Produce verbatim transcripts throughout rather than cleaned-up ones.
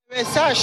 E S H.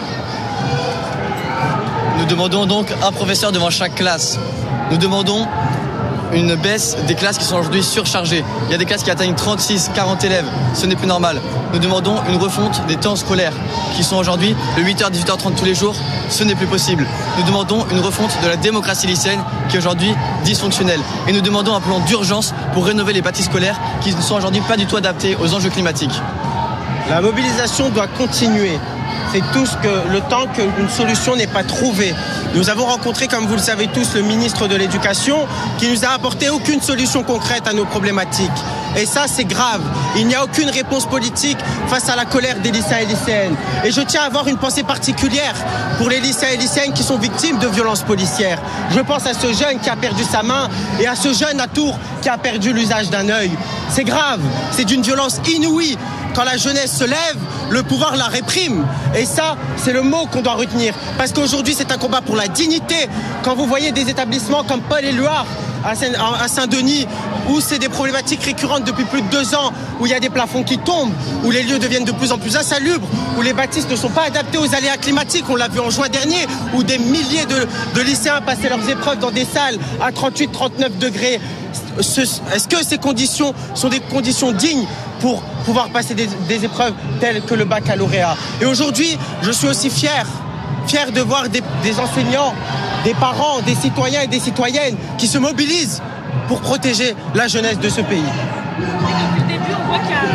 Nous demandons donc un professeur devant chaque classe. Nous demandons une baisse des classes qui sont aujourd'hui surchargées. Il y a des classes qui atteignent trente-six, quarante élèves. Ce n'est plus normal. Nous demandons une refonte des temps scolaires qui sont aujourd'hui de huit heures, dix-huit heures trente tous les jours. Ce n'est plus possible. Nous demandons une refonte de la démocratie lycéenne qui est aujourd'hui dysfonctionnelle. Et nous demandons un plan d'urgence pour rénover les bâtis scolaires qui ne sont aujourd'hui pas du tout adaptés aux enjeux climatiques. La mobilisation doit continuer. C'est tout ce que le temps qu'une solution n'est pas trouvée. Nous avons rencontré, comme vous le savez tous, le ministre de l'Éducation qui nous a apporté aucune solution concrète à nos problématiques. Et ça, c'est grave. Il n'y a aucune réponse politique face à la colère des lycéens et lycéennes. Et je tiens à avoir une pensée particulière pour les lycéens et lycéennes qui sont victimes de violences policières. Je pense à ce jeune qui a perdu sa main et à ce jeune à Tours qui a perdu l'usage d'un œil. C'est grave. C'est d'une violence inouïe. Quand la jeunesse se lève, le pouvoir la réprime. Et ça, c'est le mot qu'on doit retenir. Parce qu'aujourd'hui, c'est un combat pour la dignité. Quand vous voyez des établissements comme Paul-Éluard à Saint-Denis, où c'est des problématiques récurrentes depuis plus de deux ans, où il y a des plafonds qui tombent, où les lieux deviennent de plus en plus insalubres, où les bâtisses ne sont pas adaptés aux aléas climatiques. On l'a vu en juin dernier, où des milliers de, de lycéens passaient leurs épreuves dans des salles à trente-huit, trente-neuf degrés. Ce, est-ce que ces conditions sont des conditions dignes pour pouvoir passer des, des épreuves telles que le baccalauréat? Et aujourd'hui, je suis aussi fier, fier de voir des, des enseignants, des parents, des citoyens et des citoyennes qui se mobilisent pour protéger la jeunesse de ce pays. Et depuis le début, on voit qu'il y a...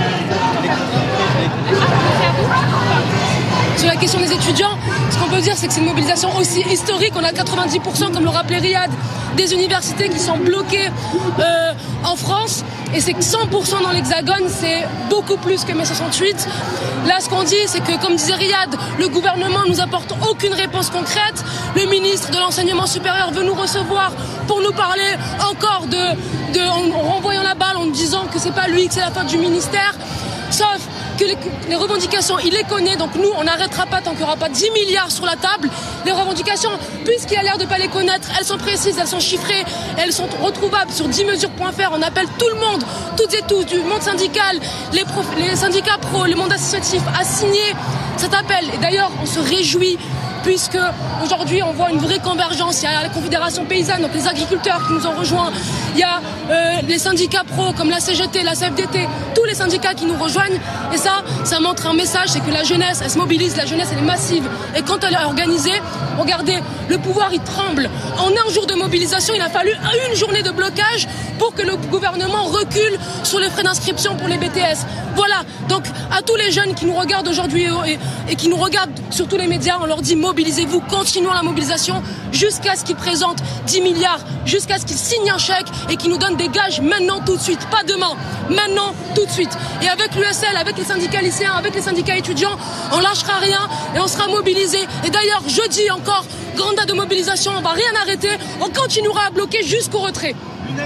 Sur la question des étudiants, ce qu'on peut dire, c'est que c'est une mobilisation aussi historique. On a quatre-vingt-dix pour cent, comme le rappelait Riyad, des universités qui sont bloquées euh, en France. Et c'est que cent pour cent dans l'Hexagone, c'est beaucoup plus que mai soixante-huit. Là, ce qu'on dit, c'est que, comme disait Riyad, le gouvernement nous apporte aucune réponse concrète. Le ministre de l'Enseignement supérieur veut nous recevoir pour nous parler encore de, de en, en renvoyant la balle, en disant que c'est pas lui, que c'est la faute du ministère. Sauf que les, les revendications, il les connaît, donc nous, on n'arrêtera pas tant qu'il n'y aura pas dix milliards sur la table. Les revendications, puisqu'il a l'air de ne pas les connaître, elles sont précises, elles sont chiffrées, elles sont retrouvables sur dix mesures point f r. On appelle tout le monde, toutes et tous, du monde syndical, les, prof, les syndicats pro, les mondes associatifs, à signer cet appel. Et d'ailleurs, on se réjouit, puisque aujourd'hui on voit une vraie convergence. Il y a la Confédération paysanne, donc les agriculteurs qui nous ont rejoints. Il y a euh, les syndicats pro comme la C G T, la C F D T, tous les syndicats qui nous rejoignent. Et ça, ça montre un message, c'est que la jeunesse, elle se mobilise, la jeunesse, elle est massive. Et quand elle est organisée, regardez, le pouvoir, il tremble. En un jour de mobilisation, il a fallu une journée de blocage pour que le gouvernement recule sur les frais d'inscription pour les B T S. Voilà, donc à tous les jeunes qui nous regardent aujourd'hui et, et qui nous regardent sur tous les médias, on leur dit mobilisez-vous, continuons la mobilisation jusqu'à ce qu'ils présentent dix milliards, jusqu'à ce qu'ils signent un chèque et qu'ils nous donnent des gages maintenant, tout de suite, pas demain, maintenant, tout de suite. Et avec l'U S L, avec les syndicats lycéens, avec les syndicats étudiants, on lâchera rien et on sera mobilisés. Et d'ailleurs, jeudi encore, grande date de mobilisation, on va rien arrêter, on continuera à bloquer jusqu'au retrait.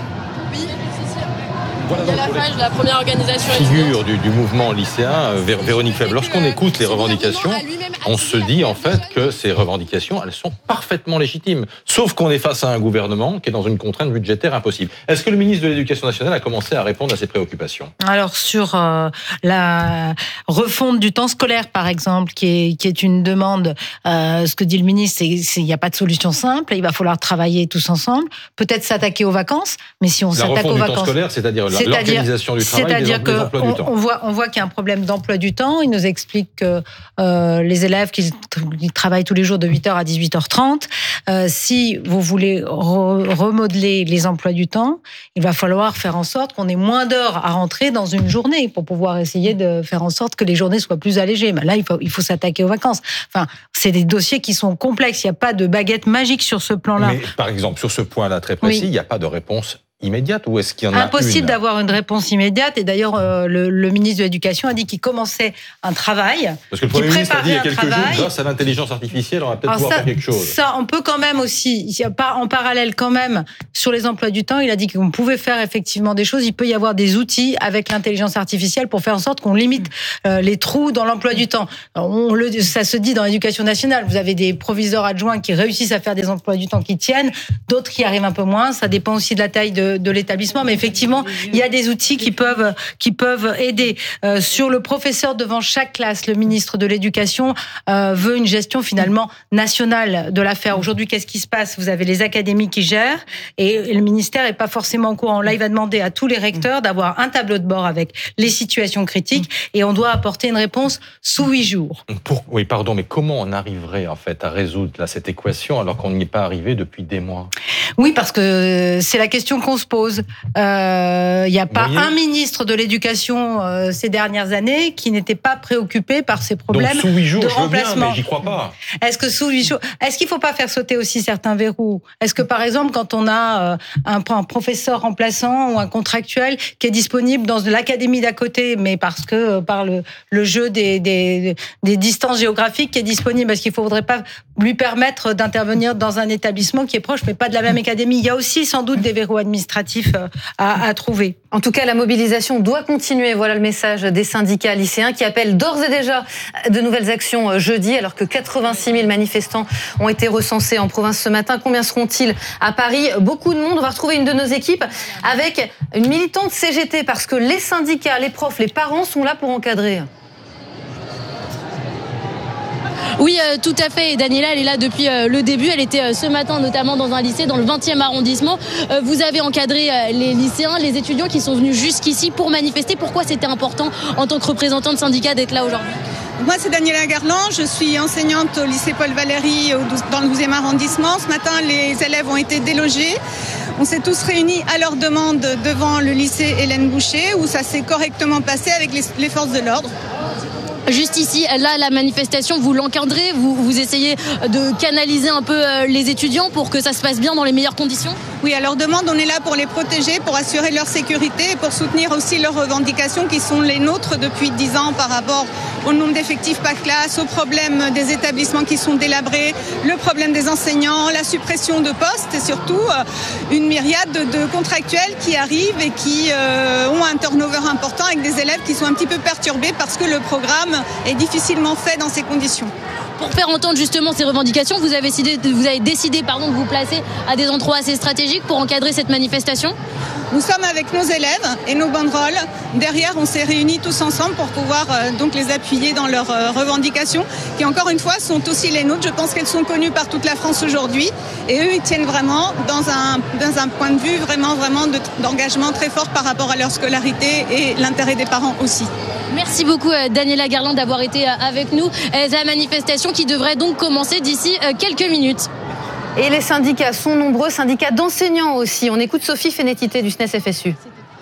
Voilà donc la page de la première organisation figure du, du mouvement lycéen, euh, Véronique Faible. Lorsqu'on écoute les revendications, on se dit en fait que ces revendications, elles sont parfaitement légitimes. Sauf qu'on est face à un gouvernement qui est dans une contrainte budgétaire impossible. Est-ce que le ministre de l'Éducation nationale a commencé à répondre à ces préoccupations ? Alors sur euh, la refonte du temps scolaire, par exemple, qui est, qui est une demande, euh, ce que dit le ministre, c'est qu'il n'y a pas de solution simple. Il va falloir travailler tous ensemble. Peut-être s'attaquer aux vacances, mais si on la s'attaque aux vacances... La refonte du vacances... temps scolaire, c'est-à-dire l'organisation du travail, c'est-à-dire des, des emplois on, du temps. On voit, on voit qu'il y a un problème d'emploi du temps. Il nous explique que euh, les élèves qui travaillent tous les jours de huit heures à dix-huit heures trente, euh, si vous voulez re- remodeler les emplois du temps, il va falloir faire en sorte qu'on ait moins d'heures à rentrer dans une journée pour pouvoir essayer de faire en sorte que les journées soient plus allégées. Mais là, il faut, il faut s'attaquer aux vacances. Enfin, c'est des dossiers qui sont complexes. Il n'y a pas de baguette magique sur ce plan-là. Mais par exemple, sur ce point-là très précis, oui. Il n'y a pas de réponse immédiate ou est-ce qu'il y en a Impossible une d'avoir une réponse immédiate. Et d'ailleurs, euh, le, le ministre de l'Éducation a dit qu'il commençait un travail. Parce que le Premier ministre a dit il y a quelques jours, travail. grâce à l'intelligence artificielle, on va peut-être Alors pouvoir ça, faire quelque chose. Ça, on peut quand même aussi, il y a pas en parallèle quand même sur les emplois du temps. Il a dit qu'on pouvait faire effectivement des choses. Il peut y avoir des outils avec l'intelligence artificielle pour faire en sorte qu'on limite euh, les trous dans l'emploi du temps. Alors, on le, ça se dit dans l'Éducation nationale. Vous avez des proviseurs adjoints qui réussissent à faire des emplois du temps qui tiennent, d'autres qui arrivent un peu moins. Ça dépend aussi de la taille de de, de l'établissement. Mais effectivement, il y a des outils qui peuvent, qui peuvent aider. Euh, sur le professeur devant chaque classe, le ministre de l'Éducation euh, veut une gestion finalement nationale de l'affaire. Aujourd'hui, qu'est-ce qui se passe? Vous avez les académies qui gèrent et le ministère n'est pas forcément au courant. Là, il va demander à tous les recteurs d'avoir un tableau de bord avec les situations critiques et on doit apporter une réponse sous huit jours. Pour, oui, pardon, mais comment on arriverait en fait à résoudre là, cette équation alors qu'on n'y est pas arrivé depuis des mois? Oui, parce que c'est la question qu'on se pose. Il euh, n'y a pas Moyen. un ministre de l'Éducation euh, ces dernières années qui n'était pas préoccupé par ces problèmes. Donc, sous huit jours, de je veux remplacement. Bien, mais j'y crois pas. Est-ce que sous huit jours, est-ce qu'il ne faut pas faire sauter aussi certains verrous? Est-ce que par exemple, quand on a euh, un, un professeur remplaçant ou un contractuel qui est disponible dans l'académie d'à côté, mais parce que euh, par le, le jeu des, des, des distances géographiques qui est disponible, est-ce qu'il ne faudrait pas lui permettre d'intervenir dans un établissement qui est proche, mais pas de la même académie? Il y a aussi sans doute des verrous administratifs à, à trouver. En tout cas, la mobilisation doit continuer. Voilà le message des syndicats lycéens qui appellent d'ores et déjà de nouvelles actions jeudi, alors que quatre-vingt-six mille manifestants ont été recensés en province ce matin. Combien seront-ils à Paris? Beaucoup de monde. On va retrouver une de nos équipes avec une militante C G T parce que les syndicats, les profs, les parents sont là pour encadrer. Oui, euh, tout à fait. Et Daniela, elle est là depuis euh, le début. Elle était euh, ce matin notamment dans un lycée dans le vingtième arrondissement. Euh, vous avez encadré euh, les lycéens, les étudiants qui sont venus jusqu'ici pour manifester. Pourquoi c'était important en tant que représentant de syndicat d'être là aujourd'hui? Moi, c'est Daniela Garland. Je suis enseignante au lycée Paul Valéry dans le douzième arrondissement. Ce matin, les élèves ont été délogés. On s'est tous réunis à leur demande devant le lycée Hélène Boucher où ça s'est correctement passé avec les, les forces de l'ordre. Juste ici, là, la manifestation, vous l'encadrez, vous, vous essayez de canaliser un peu les étudiants pour que ça se passe bien dans les meilleures conditions? Oui, à leur demande, on est là pour les protéger, pour assurer leur sécurité et pour soutenir aussi leurs revendications qui sont les nôtres depuis dix ans par rapport au nombre d'effectifs par classe, au problème des établissements qui sont délabrés, le problème des enseignants, la suppression de postes et surtout une myriade de, de contractuels qui arrivent et qui euh, ont un turnover important avec des élèves qui sont un petit peu perturbés parce que le programme est difficilement fait dans ces conditions. Pour faire entendre justement ces revendications, vous avez décidé, vous avez décidé pardon, de vous placer à des endroits assez stratégiques pour encadrer cette manifestation? Nous sommes avec nos élèves et nos banderoles. Derrière, on s'est réunis tous ensemble pour pouvoir euh, donc les appuyer dans leurs euh, revendications, qui encore une fois sont aussi les nôtres. Je pense qu'elles sont connues par toute la France aujourd'hui. Et eux, ils tiennent vraiment dans un, dans un point de vue vraiment, vraiment de, d'engagement très fort par rapport à leur scolarité et l'intérêt des parents aussi. Merci beaucoup Daniela Garland d'avoir été avec nous. La manifestation qui devrait donc commencer d'ici quelques minutes. Et les syndicats sont nombreux, syndicats d'enseignants aussi. On écoute Sophie Fénétité du S N E S F S U.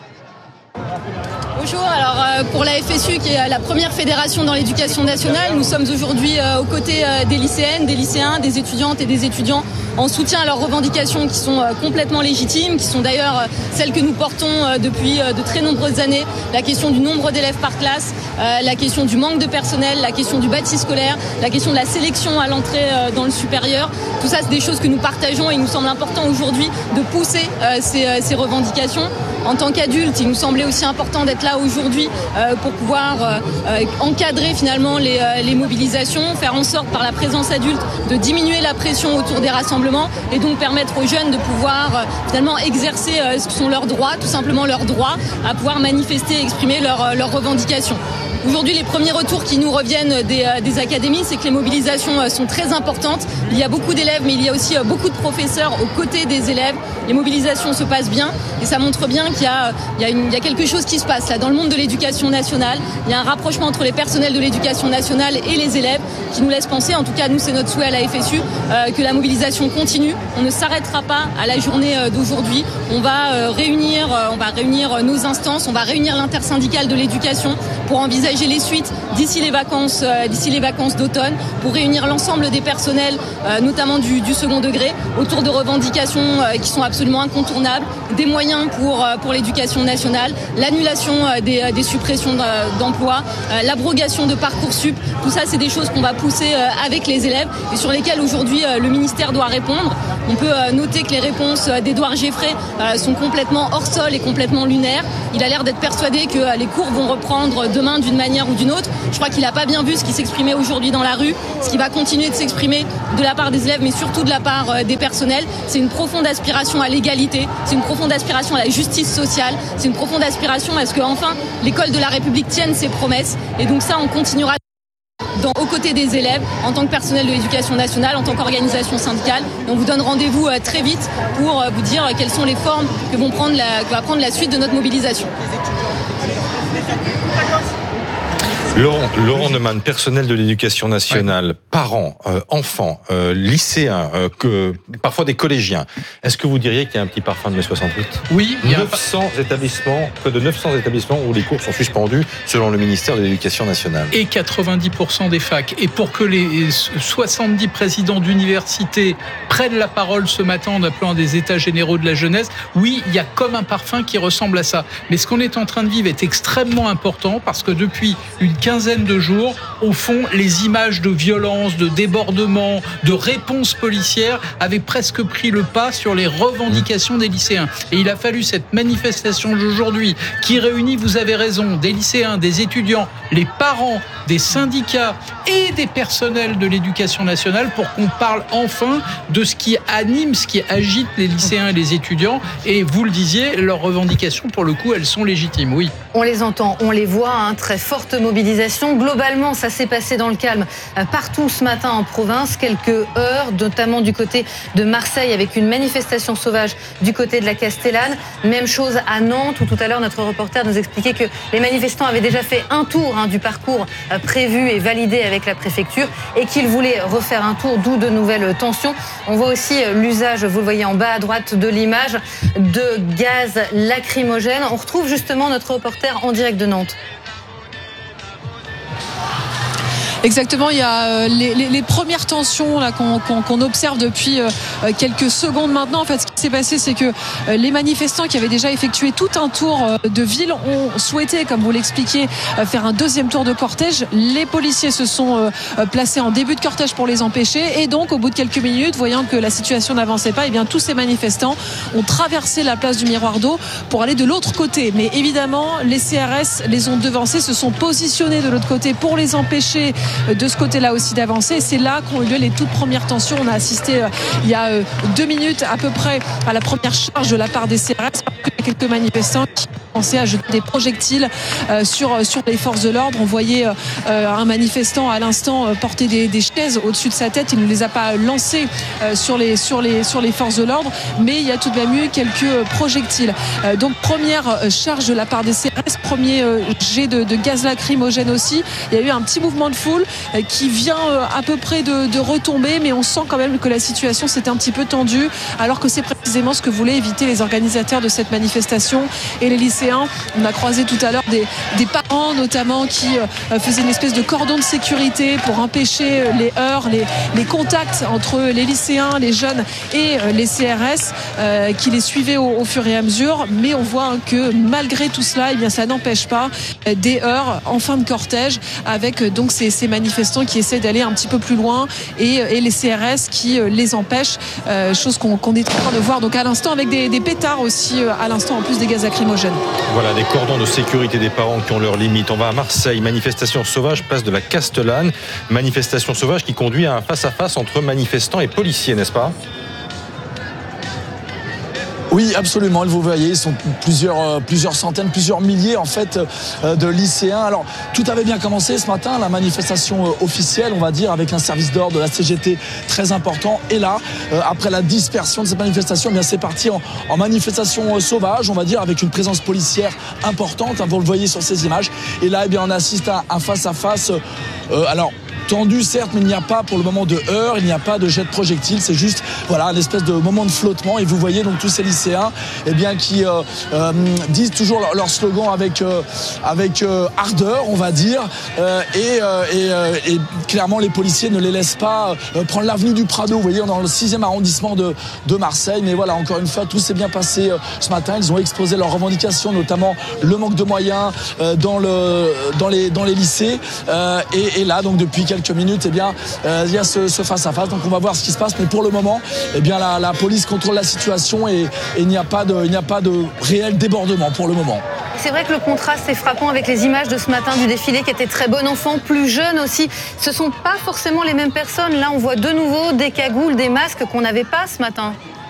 Bonjour, alors euh, pour la F S U qui est la première fédération dans l'éducation nationale, nous sommes aujourd'hui euh, aux côtés euh, des lycéennes, des lycéens, des étudiantes et des étudiants en soutien à leurs revendications qui sont euh, complètement légitimes, qui sont d'ailleurs euh, celles que nous portons euh, depuis euh, de très nombreuses années. La question du nombre d'élèves par classe, euh, la question du manque de personnel, la question du bâti scolaire, la question de la sélection à l'entrée euh, dans le supérieur. Tout ça, c'est des choses que nous partageons et il nous semble important aujourd'hui de pousser euh, ces, euh, ces revendications. En tant qu'adulte, il nous semblait aussi important d'être là aujourd'hui euh, pour pouvoir euh, euh, encadrer finalement les, euh, les mobilisations, faire en sorte par la présence adulte de diminuer la pression autour des rassemblements et donc permettre aux jeunes de pouvoir euh, finalement exercer euh, ce que sont leurs droits, tout simplement leurs droits à pouvoir manifester et exprimer leurs, leurs revendications. Aujourd'hui, les premiers retours qui nous reviennent des, euh, des académies, c'est que les mobilisations euh, sont très importantes. Il y a beaucoup d'élèves, mais il y a aussi euh, beaucoup de professeurs aux côtés des élèves. Les mobilisations se passent bien et ça montre bien qu'il y a, il y a, une, il y a quelque chose qui se passe là dans le monde de l'éducation nationale. Il y a un rapprochement entre les personnels de l'éducation nationale et les élèves qui nous laisse penser, en tout cas nous c'est notre souhait à la F S U, euh, que la mobilisation continue. On ne s'arrêtera pas à la journée euh, d'aujourd'hui. On va euh, réunir, euh, on va réunir nos instances, on va réunir l'intersyndicale de l'éducation pour envisager les suites d'ici les vacances, euh, d'ici les vacances d'automne, pour réunir l'ensemble des personnels, euh, notamment du, du second degré, autour de revendications euh, qui sont absolument incontournables, des moyens pour euh, pour l'éducation nationale, l'annulation euh, des, des suppressions d'emplois, euh, l'abrogation de Parcoursup. Tout ça, c'est des choses qu'on va pousser euh, avec les élèves et sur lesquelles aujourd'hui euh, le ministère doit répondre. On peut noter que les réponses d'Édouard Geffray sont complètement hors sol et complètement lunaires. Il a l'air d'être persuadé que les cours vont reprendre demain d'une manière ou d'une autre. Je crois qu'il n'a pas bien vu ce qui s'exprimait aujourd'hui dans la rue, ce qui va continuer de s'exprimer de la part des élèves, mais surtout de la part des personnels. C'est une profonde aspiration à l'égalité, c'est une profonde aspiration à la justice sociale, c'est une profonde aspiration à ce que enfin l'école de la République tienne ses promesses. Et donc ça, on continuera Dans, aux côtés des élèves, en tant que personnel de l'éducation nationale, en tant qu'organisation syndicale. Et on vous donne rendez-vous euh, très vite pour euh, vous dire euh, quelles sont les formes que, vont prendre la, que va prendre la suite de notre mobilisation. Laurent, Laurent Neumann, personnel de l'éducation nationale, ouais. parents, euh, enfants, euh, lycéens, euh, que, parfois des collégiens. Est-ce que vous diriez qu'il y a un petit parfum de mai soixante-huit ? Oui. Il y a neuf cents un... établissements, près de neuf cents établissements où les cours sont suspendus selon le ministère de l'Éducation nationale. Et quatre-vingt-dix pour cent des facs. Et pour que les soixante-dix présidents d'université prennent la parole ce matin en appelant à des états généraux de la jeunesse, oui, il y a comme un parfum qui ressemble à ça. Mais ce qu'on est en train de vivre est extrêmement important parce que depuis une quinzaine de jours, au fond, les images de violence, de débordement, de réponses policières avaient presque pris le pas sur les revendications des lycéens. Et il a fallu cette manifestation d'aujourd'hui qui réunit, vous avez raison, des lycéens, des étudiants, les parents, des syndicats et des personnels de l'éducation nationale pour qu'on parle enfin de ce qui anime, ce qui agite les lycéens et les étudiants. Et vous le disiez, leurs revendications, pour le coup, elles sont légitimes, oui. On les entend, on les voit, hein, très forte mobilisation. Globalement, ça s'est passé dans le calme partout ce matin en province. Quelques heures, notamment du côté de Marseille, avec une manifestation sauvage du côté de la Castellane. Même chose à Nantes, où tout à l'heure, notre reporter nous expliquait que les manifestants avaient déjà fait un tour hein, du parcours prévu et validé avec la préfecture et qu'ils voulaient refaire un tour, d'où de nouvelles tensions. On voit aussi l'usage, vous le voyez en bas à droite de l'image, de gaz lacrymogène. On retrouve justement notre reporter en direct de Nantes. Exactement, il y a les, les, les premières tensions là, qu'on, qu'on, qu'on observe depuis euh, quelques secondes maintenant. En fait, ce qui s'est passé, c'est que euh, les manifestants qui avaient déjà effectué tout un tour euh, de ville ont souhaité, comme vous l'expliquiez, euh, faire un deuxième tour de cortège. Les policiers se sont euh, placés en début de cortège pour les empêcher. Et donc, au bout de quelques minutes, voyant que la situation n'avançait pas, eh bien, tous ces manifestants ont traversé la place du Miroir d'Eau pour aller de l'autre côté. Mais évidemment, les C R S les ont devancés, se sont positionnés de l'autre côté pour les empêcher de ce côté-là aussi d'avancer. Et c'est là qu'ont eu lieu les toutes premières tensions. On a assisté euh, il y a euh, deux minutes à peu près à la première charge de la part des C R S. Il y a quelques manifestants qui commençaient à jeter des projectiles euh, sur, sur les forces de l'ordre. On voyait euh, un manifestant à l'instant euh, porter des, des chaises au-dessus de sa tête. Il ne les a pas lancées euh, sur, les, sur, les, sur les forces de l'ordre, mais il y a tout de même eu quelques projectiles. Euh, donc première charge de la part des C R S, premier euh, jet de, de gaz lacrymogène aussi. Il y a eu un petit mouvement de foule qui vient à peu près de, de retomber, mais on sent quand même que la situation s'est un petit peu tendue, alors que c'est précisément ce que voulaient éviter les organisateurs de cette manifestation et les lycéens. On a croisé tout à l'heure des, des parents notamment qui faisaient une espèce de cordon de sécurité pour empêcher les heurts, les, les contacts entre les lycéens, les jeunes et les C R S euh, qui les suivaient au, au fur et à mesure. Mais on voit hein, que malgré tout cela, eh bien, ça n'empêche pas des heurts en fin de cortège avec donc ces, ces manifestants qui essaient d'aller un petit peu plus loin et, et les C R S qui les empêchent, euh, chose qu'on, qu'on est en train de voir donc à l'instant avec des, des pétards aussi euh, à l'instant en plus des gaz lacrymogènes. Voilà, des cordons de sécurité des parents qui ont leurs limites. On va à Marseille, manifestation sauvage, place de la Castellane, manifestation sauvage qui conduit à un face-à-face entre manifestants et policiers, n'est-ce pas ? Oui, absolument. Vous voyez, ils sont plusieurs, euh, plusieurs centaines, plusieurs milliers en fait euh, de lycéens. Alors, tout avait bien commencé ce matin, la manifestation euh, officielle, on va dire, avec un service d'ordre de la C G T très important. Et là, euh, après la dispersion de cette manifestation, eh bien c'est parti en, en manifestation euh, sauvage, on va dire, avec une présence policière importante. Hein, vous le voyez sur ces images. Et là, eh bien, on assiste à un face-à-face. Euh, alors. Tendu certes, mais il n'y a pas pour le moment de heurts, il n'y a pas de jet de projectiles, c'est juste voilà un espèce de moment de flottement. Et vous voyez donc tous ces lycéens eh bien, qui euh, euh, disent toujours leur, leur slogan avec, euh, avec euh, ardeur, on va dire, euh, et, euh, et, euh, et clairement les policiers ne les laissent pas euh, prendre l'avenue du Prado, vous voyez, dans le sixième arrondissement de, de Marseille. Mais voilà, encore une fois, tout s'est bien passé euh, ce matin. Ils ont exposé leurs revendications, notamment le manque de moyens euh, dans, le, dans, les, dans les lycées. Euh, et, et là, donc depuis quelques quelques minutes, eh bien, euh, il y a ce, ce face-à-face. Donc on va voir ce qui se passe. Mais pour le moment, eh bien, la, la police contrôle la situation et, et il n'y a pas de, il n'y a pas de réel débordement pour le moment. C'est vrai que le contraste est frappant avec les images de ce matin du défilé qui était très bon enfant, plus jeune aussi. Ce ne sont pas forcément les mêmes personnes. Là, on voit de nouveau des cagoules, des masques qu'on n'avait pas ce matin.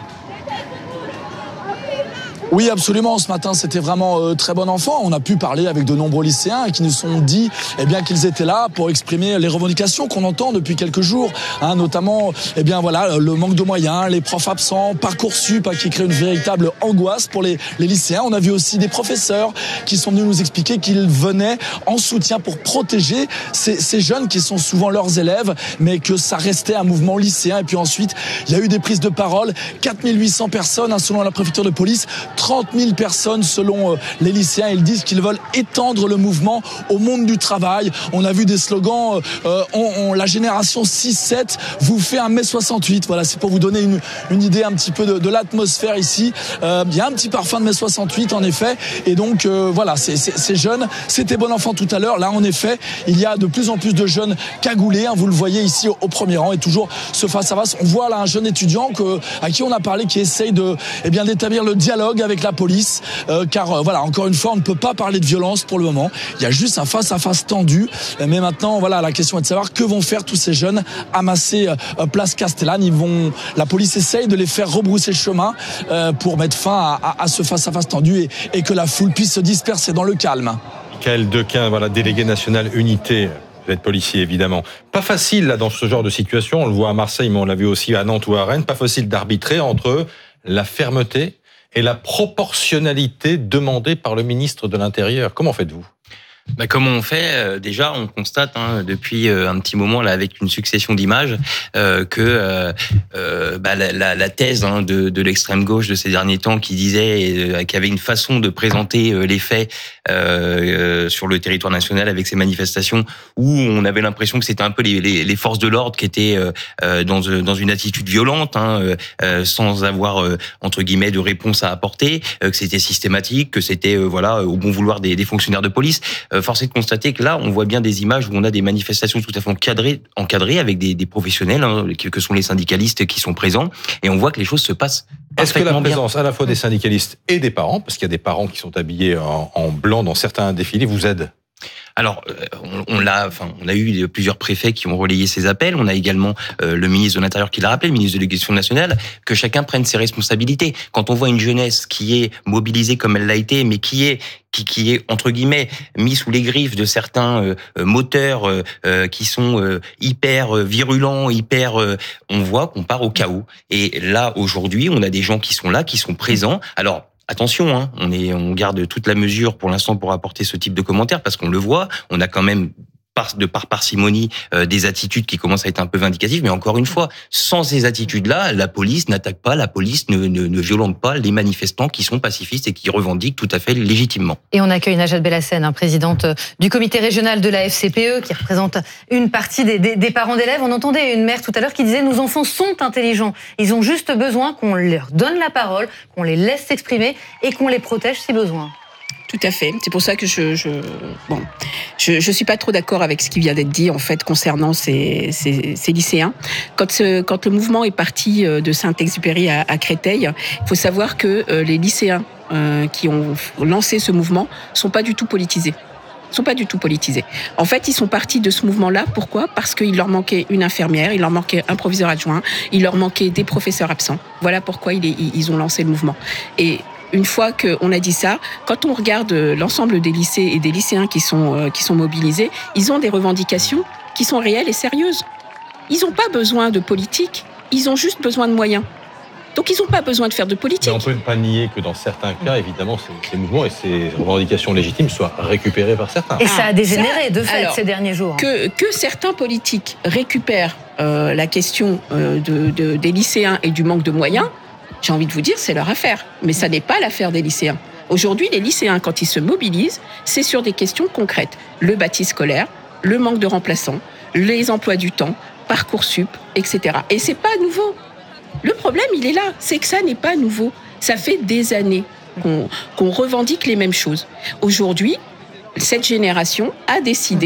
Oui, absolument. Ce matin, c'était vraiment euh, très bon enfant. On a pu parler avec de nombreux lycéens qui nous ont dit eh bien, qu'ils étaient là pour exprimer les revendications qu'on entend depuis quelques jours, hein, notamment eh bien, voilà, le manque de moyens, les profs absents, Parcoursup, hein, qui crée une véritable angoisse pour les, les lycéens. On a vu aussi des professeurs qui sont venus nous expliquer qu'ils venaient en soutien pour protéger ces, ces jeunes qui sont souvent leurs élèves, mais que ça restait un mouvement lycéen. Et puis ensuite, il y a eu des prises de parole. quatre mille huit cents personnes, hein, selon la préfecture de police. trente mille personnes selon euh, les lycéens. Ils disent qu'ils veulent étendre le mouvement au monde du travail. On a vu des slogans, euh, on, on, la génération six sept vous fait un mai soixante-huit. Voilà, c'est pour vous donner une, une idée un petit peu de, de l'atmosphère ici. Euh, il y a un petit parfum de mai soixante-huit en effet. Et donc euh, voilà, c'est, c'est, c'est jeune. C'était bon enfant tout à l'heure. Là en effet, il y a de plus en plus de jeunes cagoulés. Hein, vous le voyez ici au, au premier rang et toujours ce face-à-face. On voit là un jeune étudiant que, à qui on a parlé qui essaye de, eh bien, d'établir le dialogue avec la police, euh, car euh, voilà, encore une fois, on ne peut pas parler de violence pour le moment. Il y a juste un face-à-face tendu. Mais maintenant, voilà, la question est de savoir que vont faire tous ces jeunes amassés euh, place Castellane. Ils vont, la police essaye de les faire rebrousser chemin euh, pour mettre fin à, à, à ce face-à-face tendu et, et que la foule puisse se disperser dans le calme. Michael Dequin, voilà, délégué national unité. Vous êtes policier, évidemment. Pas facile, là, dans ce genre de situation. On le voit à Marseille, mais on l'a vu aussi à Nantes ou à Rennes. Pas facile d'arbitrer entre la fermeté et la proportionnalité demandée par le ministre de l'Intérieur. Comment faites-vous ? Bah, comment on fait euh, déjà, on constate hein, depuis euh, un petit moment là avec une succession d'images euh, que euh, euh, bah, la, la, la thèse hein, de, de l'extrême gauche de ces derniers temps qui disait euh, qu'il y avait une façon de présenter euh, les faits euh, euh, sur le territoire national avec ces manifestations où on avait l'impression que c'était un peu les, les, les forces de l'ordre qui étaient euh, dans, dans une attitude violente hein, euh, sans avoir euh, entre guillemets de réponse à apporter, euh, que c'était systématique, que c'était euh, voilà au bon vouloir des, des fonctionnaires de police. Force est de constater que là, on voit bien des images où on a des manifestations tout à fait encadrées, encadrées avec des, des professionnels, hein, que sont les syndicalistes qui sont présents, et on voit que les choses se passent Est-ce que la présence bien. à la fois des syndicalistes et des parents, parce qu'il y a des parents qui sont habillés en, en blanc dans certains défilés, vous aide ? Alors, on, on l'a, enfin, on a eu plusieurs préfets qui ont relayé ces appels. On a également euh, le ministre de l'Intérieur qui l'a rappelé, le ministre de l'Éducation nationale, que chacun prenne ses responsabilités. Quand on voit une jeunesse qui est mobilisée comme elle l'a été, mais qui est qui, qui est entre guillemets mis sous les griffes de certains euh, moteurs euh, qui sont euh, hyper virulents, hyper, euh, on voit qu'on part au chaos. Et là, aujourd'hui, on a des gens qui sont là, qui sont présents. Alors. Attention, hein, on est, on garde toute la mesure pour l'instant pour apporter ce type de commentaires parce qu'on le voit, on a quand même de par parcimonie euh, des attitudes qui commencent à être un peu vindicatives, mais encore une fois, sans ces attitudes-là, la police n'attaque pas, la police ne, ne, ne violente pas les manifestants qui sont pacifistes et qui revendiquent tout à fait légitimement. Et on accueille Najat Bellassène, hein, présidente du comité régional de la F C P E, qui représente une partie des, des, des parents d'élèves. On entendait une mère tout à l'heure qui disait « Nos enfants sont intelligents, ils ont juste besoin qu'on leur donne la parole, qu'on les laisse s'exprimer et qu'on les protège si besoin ». Tout à fait. C'est pour ça que je, je bon, je, je suis pas trop d'accord avec ce qui vient d'être dit en fait concernant ces, ces, ces lycéens. Quand, ce, quand le mouvement est parti de Saint-Exupéry à, à Créteil, il faut savoir que euh, les lycéens euh, qui ont lancé ce mouvement sont pas du tout politisés. sont pas du tout politisés. En fait, ils sont partis de ce mouvement-là. Pourquoi ? Parce qu'il leur manquait une infirmière, il leur manquait un proviseur adjoint, il leur manquait des professeurs absents. Voilà pourquoi ils ont lancé le mouvement. Et une fois qu'on a dit ça, quand on regarde l'ensemble des lycées et des lycéens qui sont, euh, qui sont mobilisés, ils ont des revendications qui sont réelles et sérieuses. Ils n'ont pas besoin de politique, ils ont juste besoin de moyens. Donc ils n'ont pas besoin de faire de politique. Mais on ne peut pas nier que dans certains cas, évidemment, ces, ces mouvements et ces revendications légitimes soient récupérées par certains. Et ça a dégénéré, de fait, alors, ces derniers jours. Que, que certains politiques récupèrent euh, la question euh, de, de, des lycéens et du manque de moyens, j'ai envie de vous dire, c'est leur affaire. Mais ça n'est pas l'affaire des lycéens. Aujourd'hui, les lycéens, quand ils se mobilisent, c'est sur des questions concrètes. Le bâti scolaire, le manque de remplaçants, les emplois du temps, Parcoursup, et cetera. Et c'est pas nouveau. Le problème, il est là. C'est que ça n'est pas nouveau. Ça fait des années qu'on, qu'on revendique les mêmes choses. Aujourd'hui, cette génération a décidé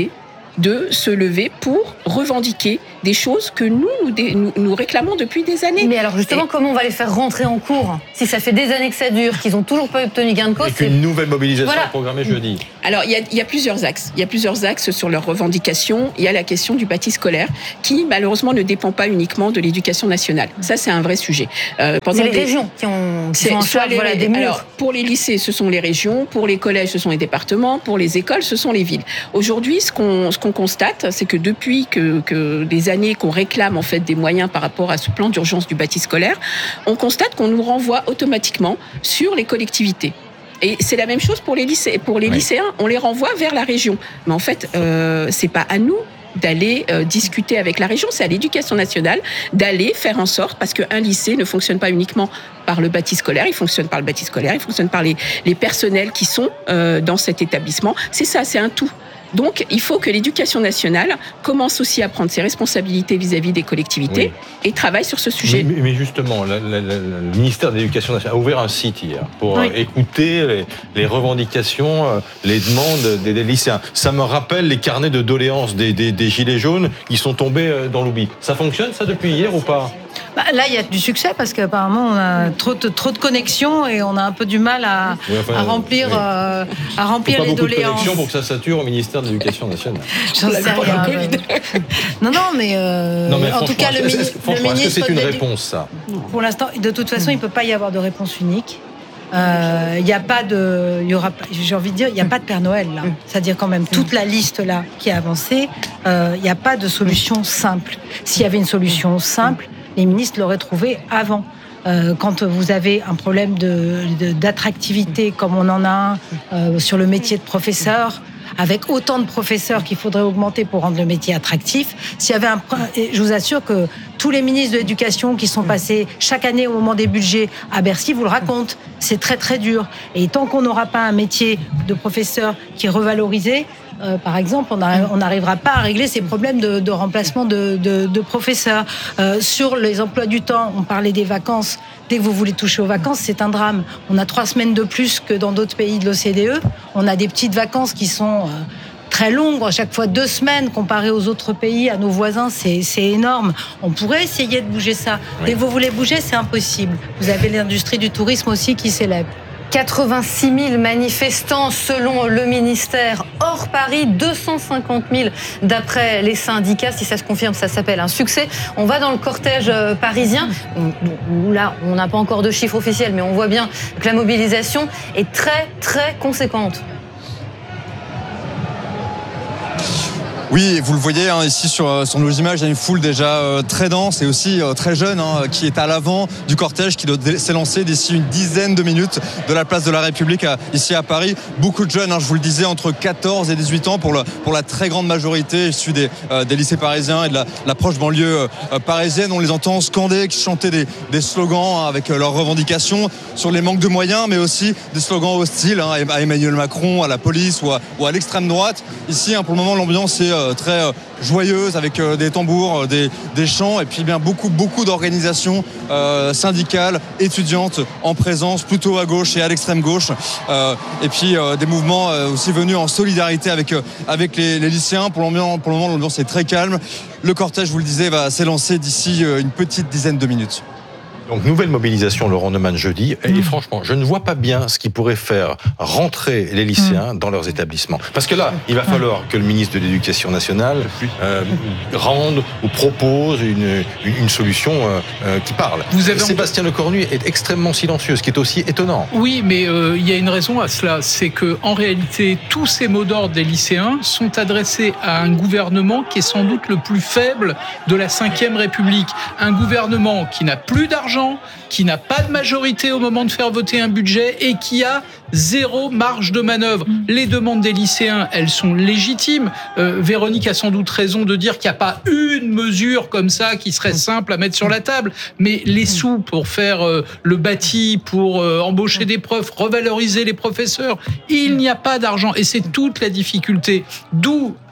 de se lever pour revendiquer des choses que nous, nous, nous réclamons depuis des années. Mais alors justement, Et... comment on va les faire rentrer en cours si ça fait des années que ça dure, qu'ils n'ont toujours pas obtenu gain de cause? Et qu'une nouvelle mobilisation voilà. est programmée jeudi. Alors, il y, a, il y a plusieurs axes. Il y a plusieurs axes sur leurs revendications. Il y a la question du bâti scolaire, qui malheureusement ne dépend pas uniquement de l'éducation nationale. Ça, c'est un vrai sujet. Euh, c'est les des... régions qui ont qui sont en charge, les... voilà, des murs. Alors, pour les lycées, ce sont les régions. Pour les collèges, ce sont les départements. Pour les écoles, ce sont les villes. Aujourd'hui, ce qu'on, ce qu'on constate, c'est que depuis que, que des années qu'on réclame en fait des moyens par rapport à ce plan d'urgence du bâti scolaire, on constate qu'on nous renvoie automatiquement sur les collectivités. Et c'est la même chose pour les lycées, pour les oui. lycéens, on les renvoie vers la région. Mais en fait, euh, c'est pas à nous d'aller euh, discuter avec la région, c'est à l'éducation nationale d'aller faire en sorte, parce qu'un lycée ne fonctionne pas uniquement par le bâti scolaire, il fonctionne par le bâti scolaire, il fonctionne par les, les personnels qui sont euh, dans cet établissement. C'est ça, c'est un tout. Donc, il faut que l'éducation nationale commence aussi à prendre ses responsabilités vis-à-vis des collectivités oui. et travaille sur ce sujet. Mais, mais justement, la, la, la, le ministère de l'Éducation nationale a ouvert un site hier pour oui. écouter les, les revendications, les demandes des, des lycéens. Ça me rappelle les carnets de doléances des, des, des gilets jaunes qui sont tombés dans l'oubli. Ça fonctionne, ça, depuis hier ou pas ? Bah, là, il y a du succès parce qu'apparemment, on a trop de, trop de connexions et on a un peu du mal à, oui, enfin, à remplir, oui. euh, à remplir pas les beaucoup doléances. De connexions pour que ça sature au ministère de l'Éducation nationale. J'en sais rien. Non, non, mais, euh, non, mais en tout cas, le, mini- franchement, le ministre. Est-ce que c'est une réponse, ça ? Pour l'instant, de toute façon, il ne peut pas y avoir de réponse unique. Il euh, n'y a pas de, y aura, j'ai envie de dire, il n'y a pas de Père Noël là. C'est-à-dire quand même toute la liste là qui a avancé, il euh, n'y a pas de solution simple. S'il y avait une solution simple, les ministres l'auraient trouvé avant. Euh, quand vous avez un problème de, de, d'attractivité comme on en a un euh, sur le métier de professeur, avec autant de professeurs qu'il faudrait augmenter pour rendre le métier attractif, s'il y avait un, je vous assure que tous les ministres de l'Éducation qui sont passés chaque année au moment des budgets à Bercy vous le racontent. C'est très très dur. Et tant qu'on n'aura pas un métier de professeur qui est revalorisé, Euh, par exemple, on n'arrivera pas à régler ces problèmes de, de remplacement de, de, de professeurs. Euh, sur les emplois du temps, on parlait des vacances. Dès que vous voulez toucher aux vacances, c'est un drame. On a trois semaines de plus que dans d'autres pays de l'O C D E. On a des petites vacances qui sont euh, très longues, à chaque fois deux semaines, comparées aux autres pays, à nos voisins, c'est, c'est énorme. On pourrait essayer de bouger ça. Oui. Dès que vous voulez bouger, c'est impossible. Vous avez l'industrie du tourisme aussi qui s'élève. quatre-vingt-six mille manifestants selon le ministère hors Paris, deux cent cinquante mille d'après les syndicats. Si ça se confirme, ça s'appelle un succès. On va dans le cortège parisien, où là on n'a pas encore de chiffres officiels, mais on voit bien que la mobilisation est très très conséquente. Oui, vous le voyez hein, ici sur, sur nos images, il y a une foule déjà euh, très dense et aussi euh, très jeune hein, qui est à l'avant du cortège qui doit s'élancer d'ici une dizaine de minutes de la place de la République à, ici à Paris. Beaucoup de jeunes, hein, je vous le disais, entre quatorze et dix-huit ans pour, le, pour la très grande majorité issus des, euh, des lycées parisiens et de la, la proche banlieue euh, parisienne. On les entend scander, chanter des, des slogans hein, avec euh, leurs revendications sur les manques de moyens, mais aussi des slogans hostiles hein, à Emmanuel Macron, à la police ou à, ou à l'extrême droite. Ici, hein, pour le moment, l'ambiance est très joyeuse avec des tambours, des, des chants et puis bien beaucoup beaucoup d'organisations euh, syndicales, étudiantes en présence plutôt à gauche et à l'extrême gauche euh, et puis euh, des mouvements euh, aussi venus en solidarité avec euh, avec les, les lycéens. Pour l'ambiance, pour le moment l'ambiance est très calme. Le cortège, je vous le disais, va s'élancer d'ici une petite dizaine de minutes. Donc, nouvelle mobilisation, Laurent Neumann, jeudi. Et mmh. franchement, je ne vois pas bien ce qui pourrait faire rentrer les lycéens mmh. dans leurs établissements. Parce que là, il va falloir que le ministre de l'Éducation nationale euh, rende ou propose une, une, une solution euh, qui parle. Vous avez Sébastien Lecornu est extrêmement silencieux, ce qui est aussi étonnant. Oui, mais euh, il y a une raison à cela. C'est qu'en réalité, tous ces mots d'ordre des lycéens sont adressés à un gouvernement qui est sans doute le plus faible de la cinquième République. Un gouvernement qui n'a plus d'argent, qui n'a pas de majorité au moment de faire voter un budget et qui a zéro marge de manœuvre. Les demandes des lycéens, elles sont légitimes. Euh, Véronique a sans doute raison de dire qu'il n'y a pas une mesure comme ça qui serait simple à mettre sur la table, mais les sous pour faire euh, le bâti, pour euh, embaucher des profs, revaloriser les professeurs, il n'y a pas d'argent et c'est toute la difficulté. D'où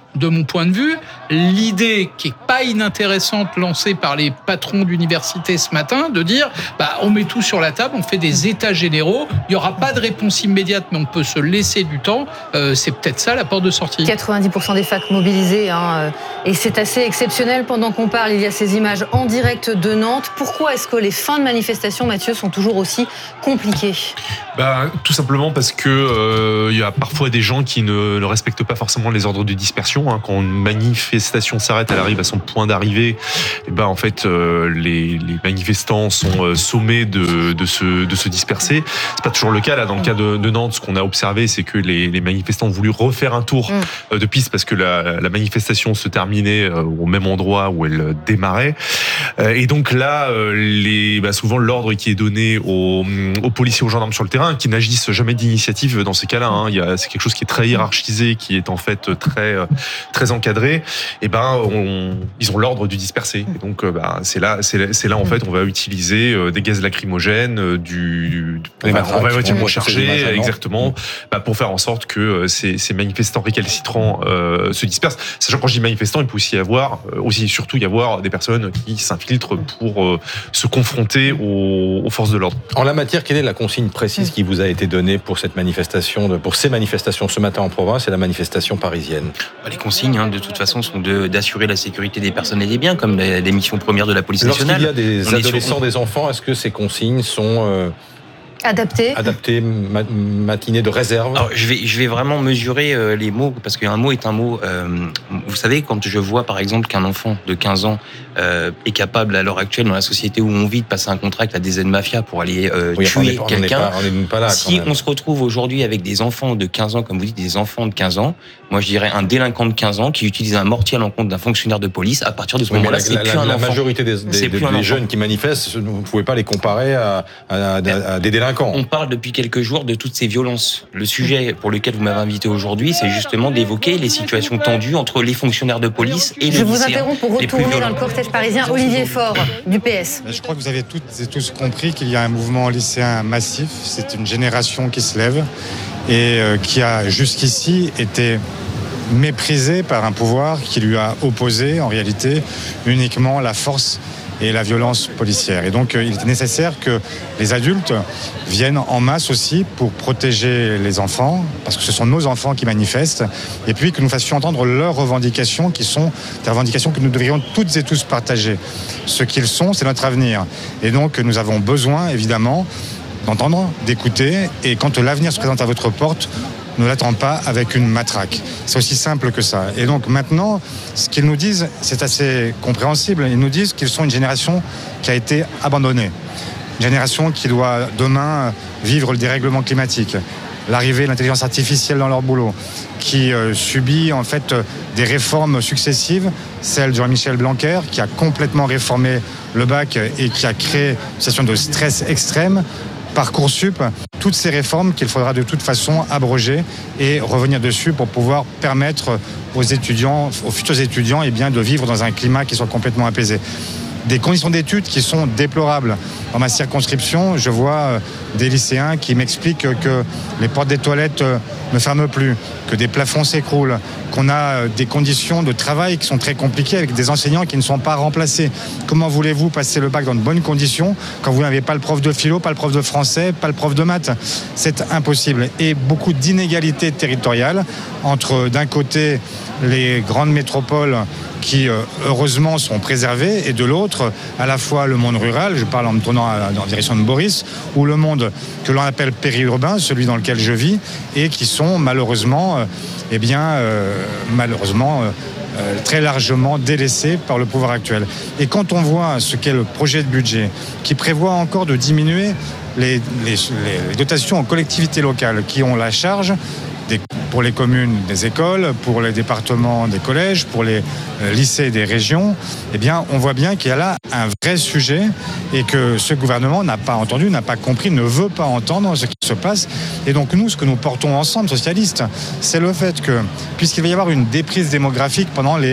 de mon point de vue, l'idée qui est pas inintéressante lancée par les patrons d'université ce matin, de dire bah, on met tout sur la table, on fait des états généraux, il n'y aura pas de réponse immédiate, mais on peut se laisser du temps. Euh, c'est peut-être ça la porte de sortie. quatre-vingt-dix pour cent des facs mobilisés, hein, et c'est assez exceptionnel. Pendant qu'on parle, il y a ces images en direct de Nantes. Pourquoi est-ce que les fins de manifestation, Mathieu, sont toujours aussi compliquées ? Bah, tout simplement parce que euh, il y a parfois des gens qui ne, ne respectent pas forcément les ordres de dispersion. Hein. Quand une manifestation s'arrête, elle arrive à son point d'arrivée. Et ben en fait, euh, les, les manifestants sont euh, sommés de, de se de se disperser. C'est pas toujours le cas là. Dans le cas de, de Nantes, ce qu'on a observé, c'est que les, les manifestants ont voulu refaire un tour euh, de piste parce que la, la manifestation se terminait euh, au même endroit où elle démarrait. Euh, et donc là, euh, les bah, souvent l'ordre qui est donné aux, aux policiers, aux gendarmes sur le terrain, qui n'agissent jamais d'initiative dans ces cas-là. Hein. Il y a, c'est quelque chose qui est très hiérarchisé, qui est en fait très très encadré. Et ben, on, ils ont l'ordre du disperser. Et donc, bah, c'est là, c'est, c'est là en fait, on va utiliser des gaz lacrymogènes, du, du enfin, on va vraiment charger, exactement, bah, pour faire en sorte que ces, ces manifestants récalcitrants euh, se dispersent. Sachant que quand je dis manifestants, il peut aussi y avoir, aussi surtout y avoir des personnes qui s'infiltrent pour euh, se confronter aux, aux forces de l'ordre. En la matière, quelle est la consigne précise qui vous a été donnée pour cette manifestation, pour ces manifestations ce matin en province et la manifestation parisienne? Les consignes, hein, de toute façon, sont de, d'assurer la sécurité des personnes et des biens, comme les, les missions premières de la police nationale. Lorsqu'il y a des adolescents, sur... des enfants, est-ce que ces consignes sont... Euh... Adapté. Adapté, ma- matinée de réserve. Alors, je vais, je vais vraiment mesurer euh, les mots, parce qu'un mot est un mot. Euh, vous savez, quand je vois, par exemple, qu'un enfant de quinze ans euh, est capable, à l'heure actuelle, dans la société où on vit, de passer un contrat à des aides-mafias pour aller euh, oui, tuer pas, quelqu'un. On n'est pas là, si on se retrouve aujourd'hui avec des enfants de quinze ans, comme vous dites, des enfants de quinze ans, moi, je dirais un délinquant de quinze ans qui utilise un mortier à l'encontre d'un fonctionnaire de police, à partir de ce oui, moment-là, la, c'est la, plus la, un la enfant. La majorité des, des, des, des jeunes qui manifestent, vous ne pouvez pas les comparer à, à, à, à des délinquants. On parle depuis quelques jours de toutes ces violences. Le sujet pour lequel vous m'avez invité aujourd'hui, c'est justement d'évoquer les situations tendues entre les fonctionnaires de police et les lycéens. Je vous interromps pour retourner dans le cortège parisien. Olivier Faure, du P S. Je crois que vous avez toutes et tous compris qu'il y a un mouvement lycéen massif. C'est une génération qui se lève et qui a jusqu'ici été méprisée par un pouvoir qui lui a opposé en réalité uniquement la force et la violence policière. Et donc, il est nécessaire que les adultes viennent en masse aussi pour protéger les enfants, parce que ce sont nos enfants qui manifestent, et puis que nous fassions entendre leurs revendications, qui sont des revendications que nous devrions toutes et tous partager. Ce qu'ils sont, c'est notre avenir. Et donc, nous avons besoin, évidemment, d'entendre, d'écouter, et quand l'avenir se présente à votre porte, ne l'attend pas avec une matraque. C'est aussi simple que ça. Et donc maintenant, ce qu'ils nous disent, c'est assez compréhensible. Ils nous disent qu'ils sont une génération qui a été abandonnée. Une génération qui doit demain vivre le dérèglement climatique, l'arrivée de l'intelligence artificielle dans leur boulot, qui euh, subit en fait des réformes successives, celle de Jean-Michel Blanquer, qui a complètement réformé le bac et qui a créé une situation de stress extrême, Parcoursup, toutes ces réformes qu'il faudra de toute façon abroger et revenir dessus pour pouvoir permettre aux étudiants, aux futurs étudiants, eh bien, de vivre dans un climat qui soit complètement apaisé. Des conditions d'études qui sont déplorables. Dans ma circonscription, je vois des lycéens qui m'expliquent que les portes des toilettes ne ferment plus, que des plafonds s'écroulent, qu'on a des conditions de travail qui sont très compliquées avec des enseignants qui ne sont pas remplacés. Comment voulez-vous passer le bac dans de bonnes conditions quand vous n'avez pas le prof de philo, pas le prof de français, pas le prof de maths ? C'est impossible. Et beaucoup d'inégalités territoriales entre, d'un côté, les grandes métropoles qui, heureusement, sont préservées, et de l'autre, à la fois le monde rural, je parle en me tournant en direction de Boris, ou le monde que l'on appelle périurbain, celui dans lequel je vis, et qui sont malheureusement, eh bien, euh, malheureusement, euh, très largement délaissés par le pouvoir actuel. Et quand on voit ce qu'est le projet de budget, qui prévoit encore de diminuer les, les, les dotations aux collectivités locales qui ont la charge des, pour les communes des écoles, pour les départements des collèges, pour les euh, lycées des régions, eh bien, on voit bien qu'il y a là un vrai sujet et que ce gouvernement n'a pas entendu, n'a pas compris, ne veut pas entendre ce qui se passe. Et donc nous, ce que nous portons ensemble, socialistes, c'est le fait que, puisqu'il va y avoir une déprise démographique pendant les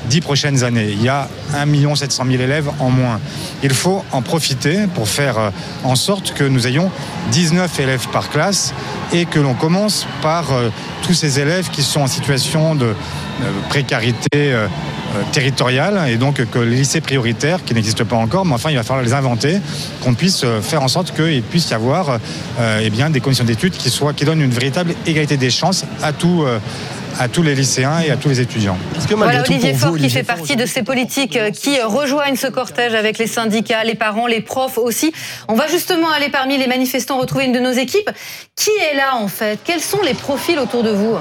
dix prochaines années. Il y a un million sept cent mille élèves en moins. Il faut en profiter pour faire en sorte que nous ayons dix-neuf élèves par classe et que l'on commence par euh, tous ces élèves qui sont en situation de euh, précarité euh, euh, territoriale et donc que les lycées prioritaires, qui n'existent pas encore, mais enfin il va falloir les inventer, qu'on puisse faire en sorte qu'il puisse y avoir euh, eh bien, des conditions d'études qui, soient, qui donnent une véritable égalité des chances à tout euh, à tous les lycéens et à tous les étudiants. Que voilà Olivier Faure qui fait partie de ces politiques qui rejoignent ce cortège avec les syndicats, les parents, les profs aussi. On va justement aller parmi les manifestants retrouver une de nos équipes. Qui est là en fait? Quels sont les profils autour de vous?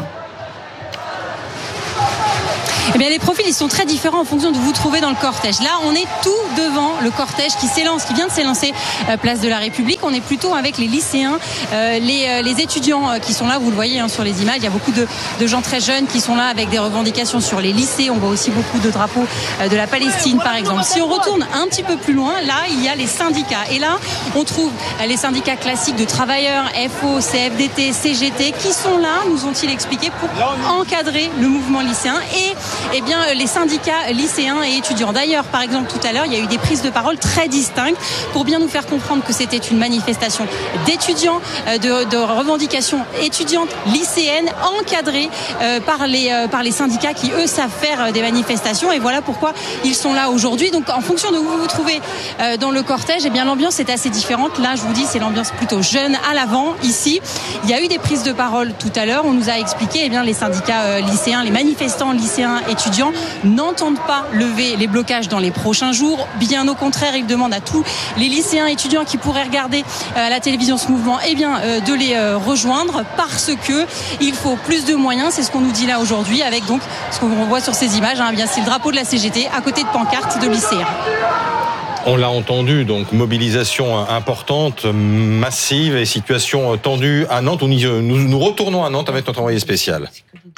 Eh bien, les profils, ils sont très différents en fonction de où vous trouvez dans le cortège. Là, on est tout devant le cortège qui s'élance, qui vient de s'élancer euh, place de la République. On est plutôt avec les lycéens, euh, les, euh, les étudiants euh, qui sont là. Vous le voyez hein, sur les images. Il y a beaucoup de, de gens très jeunes qui sont là avec des revendications sur les lycées. On voit aussi beaucoup de drapeaux euh, de la Palestine, par exemple. Si on retourne un petit peu plus loin, là, il y a les syndicats. Et là, on trouve euh, les syndicats classiques de travailleurs, F O, C F D T, C G T, qui sont là, nous ont-ils expliqué, pour encadrer le mouvement lycéen et eh bien, les syndicats lycéens et étudiants. D'ailleurs, par exemple, tout à l'heure, il y a eu des prises de parole très distinctes pour bien nous faire comprendre que c'était une manifestation d'étudiants, de, de revendications étudiantes, lycéennes, encadrées euh, par, les, euh, par les syndicats qui, eux, savent faire des manifestations. Et voilà pourquoi ils sont là aujourd'hui. Donc, en fonction de où vous vous trouvez euh, dans le cortège, eh bien, l'ambiance est assez différente. Là, je vous dis, c'est l'ambiance plutôt jeune à l'avant, ici. Il y a eu des prises de parole tout à l'heure. On nous a expliqué, eh bien, les syndicats euh, lycéens, les manifestants lycéens étudiants n'entendent pas lever les blocages dans les prochains jours. Bien au contraire, ils demandent à tous les lycéens étudiants qui pourraient regarder à la télévision ce mouvement eh bien, euh, de les euh, rejoindre parce que il faut plus de moyens. C'est ce qu'on nous dit là aujourd'hui avec donc ce qu'on voit sur ces images. Hein, eh bien, c'est le drapeau de la C G T à côté de pancartes de lycéens. On l'a entendu, donc mobilisation importante, massive et situation tendue à Nantes. Nous, nous retournons à Nantes avec notre envoyé spécial.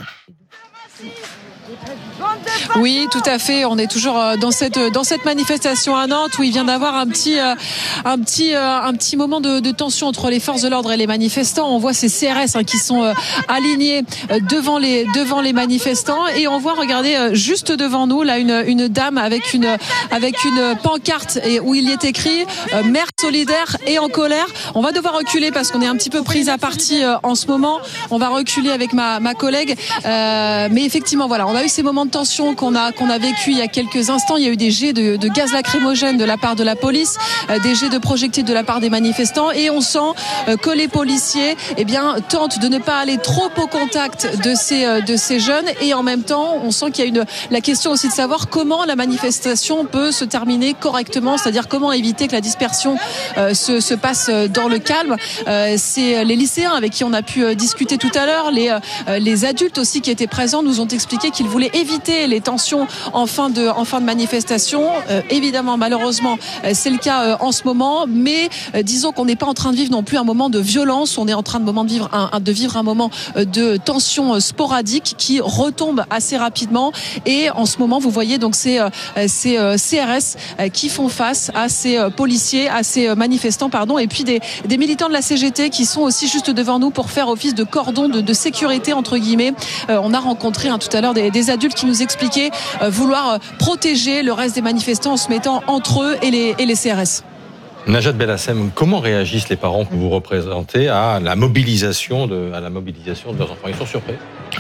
Oui, tout à fait. On est toujours dans cette dans cette manifestation à Nantes où il vient d'avoir un petit un petit un petit moment de, de tension entre les forces de l'ordre et les manifestants. On voit ces C R S hein, qui sont alignés devant les devant les manifestants et on voit, regardez, juste devant nous là une une dame avec une avec une pancarte et où il y est écrit euh, mère solidaire et en colère. On va devoir reculer parce qu'on est un petit peu prise à partie euh, en ce moment. On va reculer avec ma ma collègue, euh, mais effectivement voilà, on a eu ces moments de tension qu'on a qu'on a vécu il y a quelques instants. Il y a eu des jets de, de gaz lacrymogène de la part de la police, euh, des jets de projectiles de la part des manifestants, et on sent euh, que les policiers, eh bien, tentent de ne pas aller trop au contact de ces euh, de ces jeunes, et en même temps, on sent qu'il y a une la question aussi de savoir comment la manifestation peut se terminer correctement, c'est-à-dire comment éviter que la dispersion euh, se se passe dans le calme. Euh, c'est les lycéens avec qui on a pu euh, discuter tout à l'heure, les euh, les adultes aussi qui étaient présents nous ont expliqué qu'ils voulaient éviter les tensions en fin de, en fin de manifestation. Euh, évidemment, malheureusement, euh, c'est le cas euh, en ce moment, mais euh, disons qu'on n'est pas en train de vivre non plus un moment de violence, on est en train de, moment de, vivre, un, un, de vivre un moment euh, de tension euh, sporadique qui retombe assez rapidement, et en ce moment, vous voyez donc ces, euh, ces euh, C R S euh, qui font face à ces euh, policiers, à ces euh, manifestants, pardon, et puis des, des militants de la C G T qui sont aussi juste devant nous pour faire office de cordon de, de sécurité, entre guillemets. Euh, on a rencontré hein, tout à l'heure des, des adultes qui nous expliquaient euh, vouloir euh, protéger le reste des manifestants en se mettant entre eux et les, et les C R S. Najat Belhacem, comment réagissent les parents que vous représentez à la mobilisation de, à la mobilisation de leurs enfants? Ils sont surpris?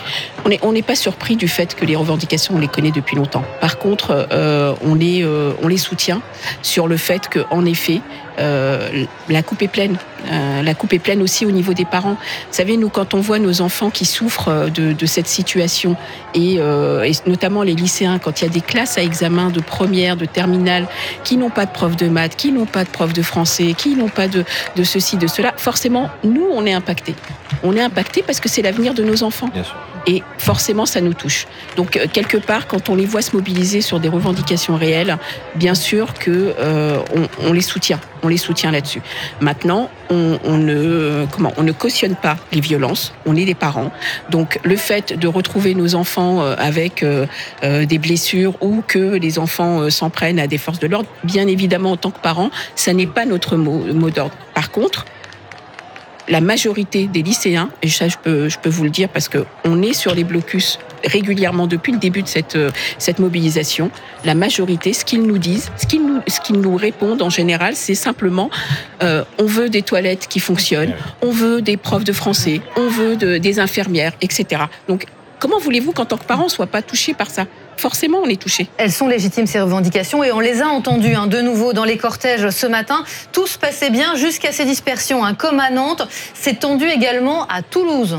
On n'est on n'est pas surpris du fait que les revendications, on les connaît depuis longtemps. Par contre, euh, on, les, euh, on les soutient sur le fait qu'en effet, euh, la coupe est pleine. Euh, la coupe est pleine aussi au niveau des parents. Vous savez, nous, quand on voit nos enfants qui souffrent de, de cette situation, et, euh, et notamment les lycéens, quand il y a des classes à examen de première, de terminale, qui n'ont pas de prof de maths, qui n'ont pas de prof de français, qui n'ont pas de, de ceci, de cela, forcément, nous, on est impactés. On est impactés parce que c'est l'avenir de nos enfants. Bien sûr. Et forcément, ça nous touche. Donc, quelque part, quand on les voit se mobiliser sur des revendications réelles, bien sûr que euh, on, on les soutient. On les soutient là-dessus. Maintenant, on, on ne comment on ne cautionne pas les violences. On est des parents. Donc, le fait de retrouver nos enfants avec euh, euh, des blessures ou que les enfants euh, s'en prennent à des forces de l'ordre, bien évidemment, en tant que parents, ça n'est pas notre mot, mot d'ordre. Par contre, la majorité des lycéens, et ça je peux, je peux vous le dire parce qu'on est sur les blocus régulièrement depuis le début de cette, cette mobilisation, la majorité, ce qu'ils nous disent, ce qu'ils nous, ce qu'ils nous répondent en général, c'est simplement euh, on veut des toilettes qui fonctionnent, on veut des profs de français, on veut de, des infirmières, et cetera. Donc comment voulez-vous qu'en tant que parents on ne soit pas touchés par ça ? Forcément, on est touché. Elles sont légitimes, ces revendications, et on les a entendues hein, de nouveau dans les cortèges ce matin. Tout se passait bien jusqu'à ces dispersions, hein, comme à Nantes. C'est tendu également à Toulouse.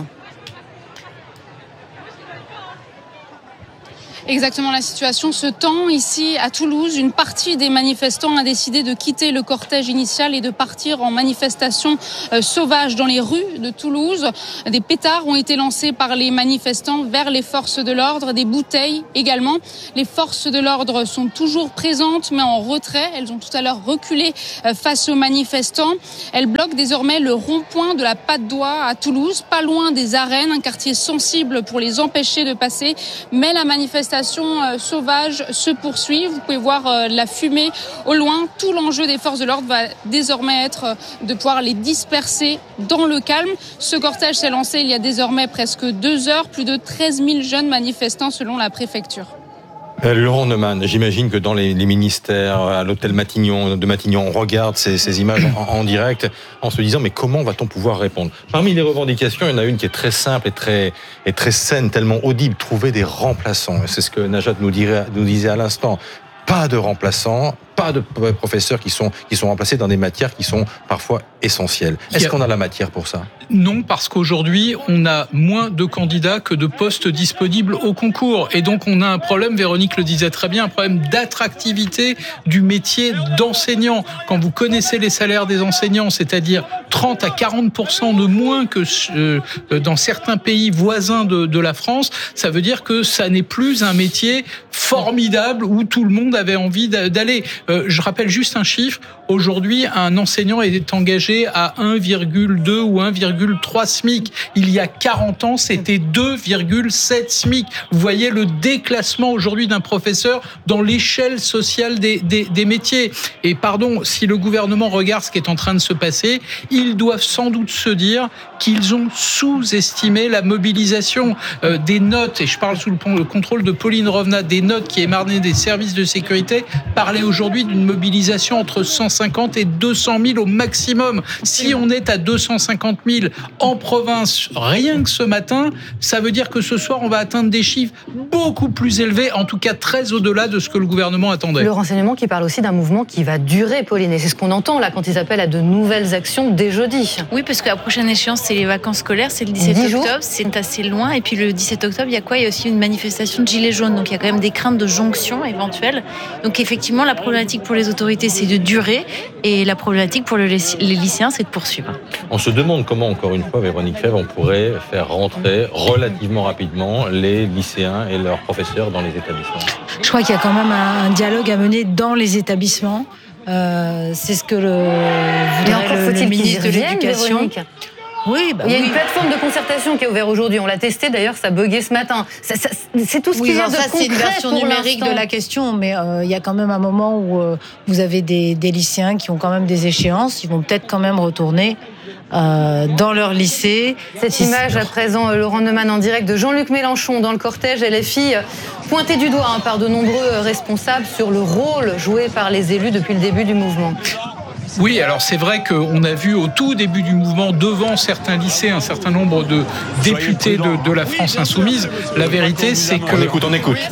Exactement, la situation se tend ici à Toulouse. Une partie des manifestants a décidé de quitter le cortège initial et de partir en manifestation euh, sauvage dans les rues de Toulouse. Des pétards ont été lancés par les manifestants vers les forces de l'ordre, des bouteilles également. Les forces de l'ordre sont toujours présentes mais en retrait. Elles ont tout à l'heure reculé euh, face aux manifestants. Elles bloquent désormais le rond-point de la Patte d'Oie à Toulouse, pas loin des arènes, un quartier sensible pour les empêcher de passer. Mais la manifestation sauvage se poursuit. Vous pouvez voir la fumée au loin. Tout l'enjeu des forces de l'ordre va désormais être de pouvoir les disperser dans le calme. Ce cortège s'est lancé il y a désormais presque deux heures. Plus de treize mille jeunes manifestants selon la préfecture. Euh, Laurent Neumann, j'imagine que dans les, les ministères, à l'hôtel Matignon, de Matignon, on regarde ces, ces images en, en direct en se disant mais comment va-t-on pouvoir répondre ? Parmi les revendications, il y en a une qui est très simple et très, et très saine, tellement audible, trouver des remplaçants. C'est ce que Najat nous, dirait, nous disait à l'instant. Pas de remplaçants, pas de professeurs qui sont, qui sont remplacés dans des matières qui sont parfois essentielles. Est-ce qu'on a la matière pour ça ? Non, parce qu'aujourd'hui, on a moins de candidats que de postes disponibles au concours. Et donc, on a un problème, Véronique le disait très bien, un problème d'attractivité du métier d'enseignant. Quand vous connaissez les salaires des enseignants, c'est-à-dire trente à quarante pour cent de moins que euh, dans certains pays voisins de, de la France, ça veut dire que ça n'est plus un métier formidable où tout le monde avait envie d'aller. Euh, je rappelle juste un chiffre. Aujourd'hui, un enseignant est engagé à un virgule deux ou un virgule trois SMIC. Il y a quarante ans, c'était deux virgule sept SMIC. Vous voyez le déclassement aujourd'hui d'un professeur dans l'échelle sociale des, des, des métiers. Et pardon, si le gouvernement regarde ce qui est en train de se passer, ils doivent sans doute se dire qu'ils ont sous-estimé la mobilisation euh, des notes, et je parle sous le, le contrôle de Pauline Revenat, des notes qui émanaient des services de sécurité, parlaient aujourd'hui d'une mobilisation entre cent cinquante et deux cent mille au maximum. Si on est à deux cent cinquante mille en province, rien que ce matin, ça veut dire que ce soir, on va atteindre des chiffres beaucoup plus élevés, en tout cas très au-delà de ce que le gouvernement attendait. Le renseignement qui parle aussi d'un mouvement qui va durer, Pauline, et c'est ce qu'on entend là quand ils appellent à de nouvelles actions dès jeudi. Oui, parce que la prochaine échéance, c'est les vacances scolaires, c'est le dix-sept octobre, c'est assez loin, et puis le dix-sept octobre, il y a quoi ? Il y a aussi une manifestation de gilets jaunes, donc il y a quand même des craintes de jonction éventuelle. Donc effectivement, la problématique pour les autorités, c'est de durer, et la problématique pour le, les lycéens, c'est de poursuivre. On se demande comment, encore une fois, Véronique Fèvre, on pourrait faire rentrer relativement rapidement les lycéens et leurs professeurs dans les établissements. Je crois qu'il y a quand même un dialogue à mener dans les établissements. Euh, c'est ce que le, voudrait le, le ministre de l'Éducation. Véronique. Oui, bah il y a oui. une plateforme de concertation qui est ouverte aujourd'hui. On l'a testé d'ailleurs, ça buguait ce matin. Ça, ça, c'est tout ce oui, qu'il y a de ça, concret c'est une version pour numérique l'instant. de la question, mais euh, il y a quand même un moment où euh, vous avez des, des lycéens qui ont quand même des échéances. Ils vont peut-être quand même retourner euh, dans leur lycée. Cette si image à présent, Laurent Neumann en direct de Jean-Luc Mélenchon dans le cortège L F I, pointé du doigt hein, par de nombreux responsables sur le rôle joué par les élus depuis le début du mouvement. Oui, alors c'est vrai qu'on a vu au tout début du mouvement, devant certains lycées, un certain nombre de députés de, de la France insoumise. La vérité, c'est que... On écoute, on écoute.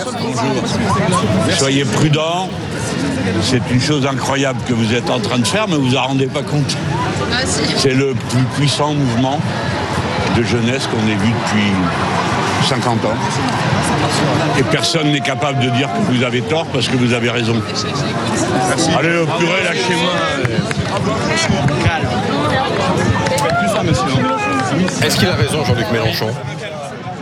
Soyez prudents. C'est une chose incroyable que vous êtes en train de faire, mais vous vous en rendez pas compte. C'est le plus puissant mouvement de jeunesse qu'on ait vu depuis cinquante ans. Et personne n'est capable de dire que vous avez tort parce que vous avez raison. Merci. Allez, au purée, lâchez-moi. Est-ce qu'il a raison, Jean-Luc Mélenchon ?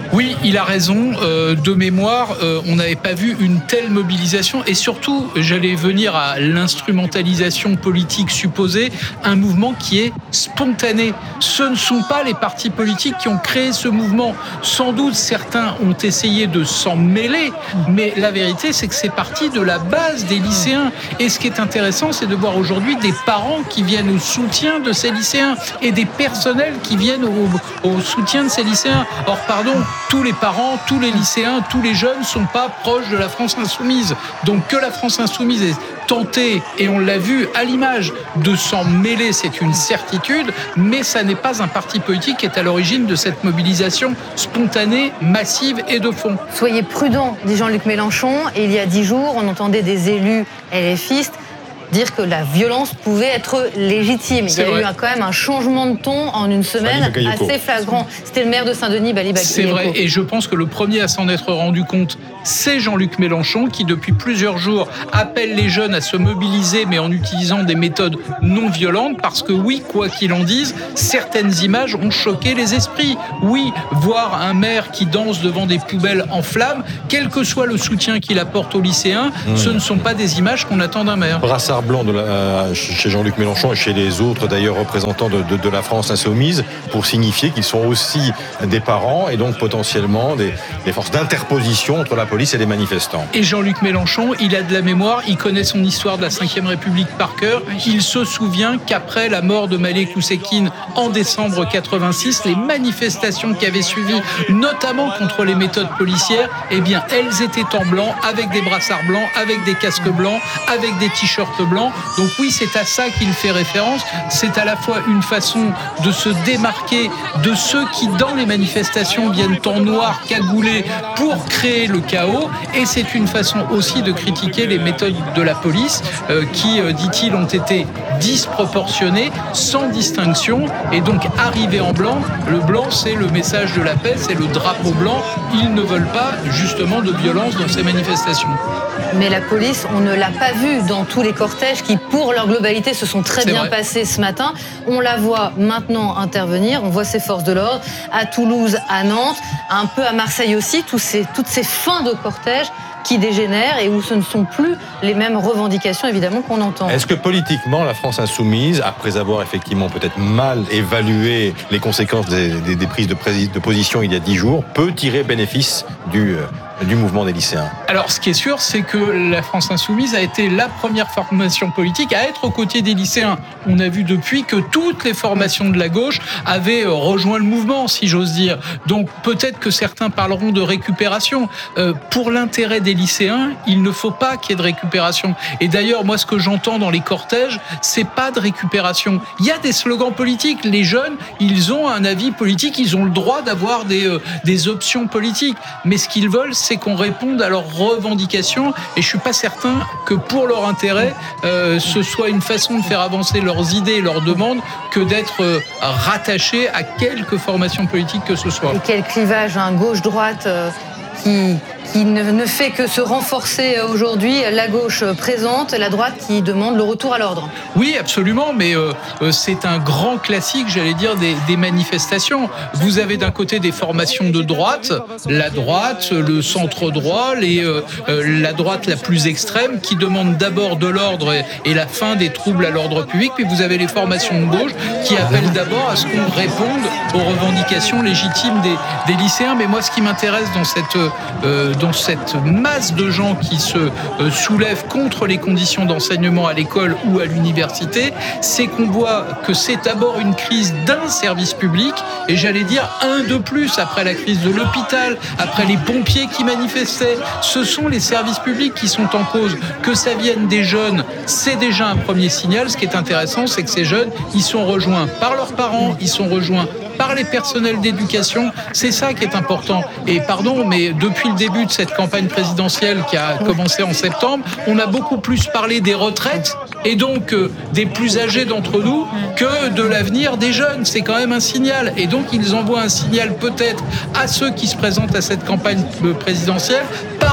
Oui, il a raison. Euh, de mémoire, euh, on n'avait pas vu une telle mobilisation. Et surtout, j'allais venir à l'instrumentalisation politique supposée, un mouvement qui est spontané. Ce ne sont pas les partis politiques qui ont créé ce mouvement. Sans doute, certains ont essayé de s'en mêler, mais la vérité, c'est que c'est parti de la base des lycéens. Et ce qui est intéressant, c'est de voir aujourd'hui des parents qui viennent au soutien de ces lycéens et des personnels qui viennent au, au soutien de ces lycéens. Or, pardon, tous les parents, tous les lycéens, tous les jeunes ne sont pas proches de la France insoumise. Donc que la France insoumise est tentée, et on l'a vu à l'image, de s'en mêler, c'est une certitude, mais ça n'est pas un parti politique qui est à l'origine de cette mobilisation spontanée, massive et de fond. Soyez prudents, dit Jean-Luc Mélenchon. Et il y a dix jours, on entendait des élus LFistes dire que la violence pouvait être légitime. C'est il y a vrai. eu un, quand même un changement de ton en une semaine assez flagrant. C'était le maire de Saint-Denis, Bali Bakayoko. C'est vrai, et je pense que le premier à s'en être rendu compte, c'est Jean-Luc Mélenchon, qui depuis plusieurs jours appelle les jeunes à se mobiliser, mais en utilisant des méthodes non violentes, parce que oui, quoi qu'il en dise, certaines images ont choqué les esprits. Oui, voir un maire qui danse devant des poubelles en flammes, quel que soit le soutien qu'il apporte aux lycéens, mmh. ce ne sont pas des images qu'on attend d'un maire. Brassard blanc de la, chez Jean-Luc Mélenchon et chez les autres d'ailleurs représentants de, de, de la France insoumise, pour signifier qu'ils sont aussi des parents et donc potentiellement des, des forces d'interposition entre la police et les manifestants. Et Jean-Luc Mélenchon, il a de la mémoire, il connaît son histoire de la cinquième République par cœur. Il se souvient qu'après la mort de Malek Oussekine en décembre quatre-vingt-six, les manifestations qui avaient suivi, notamment contre les méthodes policières, eh bien, elles étaient en blanc, avec des brassards blancs, avec des casques blancs, avec des t-shirts blanc. Donc oui, c'est à ça qu'il fait référence. C'est à la fois une façon de se démarquer de ceux qui, dans les manifestations, viennent en noir, cagoulés, pour créer le chaos. Et c'est une façon aussi de critiquer les méthodes de la police, euh, qui, euh, dit-il, ont été disproportionnées, sans distinction. Et donc, arriver en blanc, le blanc, c'est le message de la paix, c'est le drapeau blanc. Ils ne veulent pas, justement, de violence dans ces manifestations. Mais la police, on ne l'a pas vue dans tous les cortèges qui, pour leur globalité, se sont très C'est bien vrai. passés ce matin. On la voit maintenant intervenir, on voit ses forces de l'ordre à Toulouse, à Nantes, un peu à Marseille aussi, tous ces, toutes ces fins de cortège qui dégénèrent et où ce ne sont plus les mêmes revendications, évidemment, qu'on entend. Est-ce que politiquement, la France insoumise, après avoir effectivement peut-être mal évalué les conséquences des, des, des prises de, prési- de position il y a dix jours, peut tirer bénéfice du, euh, du mouvement des lycéens ? Alors, ce qui est sûr, c'est que la France insoumise a été la première formation politique à être aux côtés des lycéens. On a vu depuis que toutes les formations de la gauche avaient rejoint le mouvement, si j'ose dire. Donc, peut-être que certains parleront de récupération. Euh, pour l'intérêt des lycéens, il ne faut pas qu'il y ait de récupération. Et d'ailleurs, moi, ce que j'entends dans les cortèges, c'est pas de récupération. Il y a des slogans politiques. Les jeunes, ils ont un avis politique, ils ont le droit d'avoir des, euh, des options politiques. Mais ce qu'ils veulent, c'est qu'on réponde à leurs revendications. Et je suis pas certain que pour leur intérêt, euh, ce soit une façon de faire avancer leurs idées et leurs demandes que d'être euh, rattachés à quelque formation politique que ce soit. Et quel clivage, hein, gauche-droite, euh, qui, qui ne, ne fait que se renforcer aujourd'hui. La gauche présente, la droite qui demande le retour à l'ordre. Oui, absolument, mais euh, c'est un grand classique, j'allais dire, des, des manifestations. Vous avez d'un côté des formations de droite, la droite, le centre-droit, les, euh, la droite la plus extrême, qui demande d'abord de l'ordre et, et la fin des troubles à l'ordre public, puis vous avez les formations de gauche qui appellent d'abord à ce qu'on réponde aux revendications légitimes des, des lycéens. Mais moi, ce qui m'intéresse dans cette, euh, dans cette masse de gens qui se euh, soulèvent contre les conditions d'enseignement à l'école ou à l'université, c'est qu'on voit que c'est d'abord une crise d'un service public, et j'allais dire un de plus après la crise de l'hôpital, après les pompiers qui manifestaient. Ce sont les services publics qui sont en cause. Que ça vienne des jeunes, c'est déjà un premier signal. Ce qui est intéressant, c'est que ces jeunes, ils sont rejoints par leurs parents, ils sont rejoints par les personnels d'éducation. C'est ça qui est important. Et pardon, mais depuis le début de cette campagne présidentielle qui a commencé en septembre, on a beaucoup plus parlé des retraites et donc euh, des plus âgés d'entre nous que de l'avenir des jeunes. C'est quand même un signal. Et donc, ils envoient un signal peut-être à ceux qui se présentent à cette campagne présidentielle par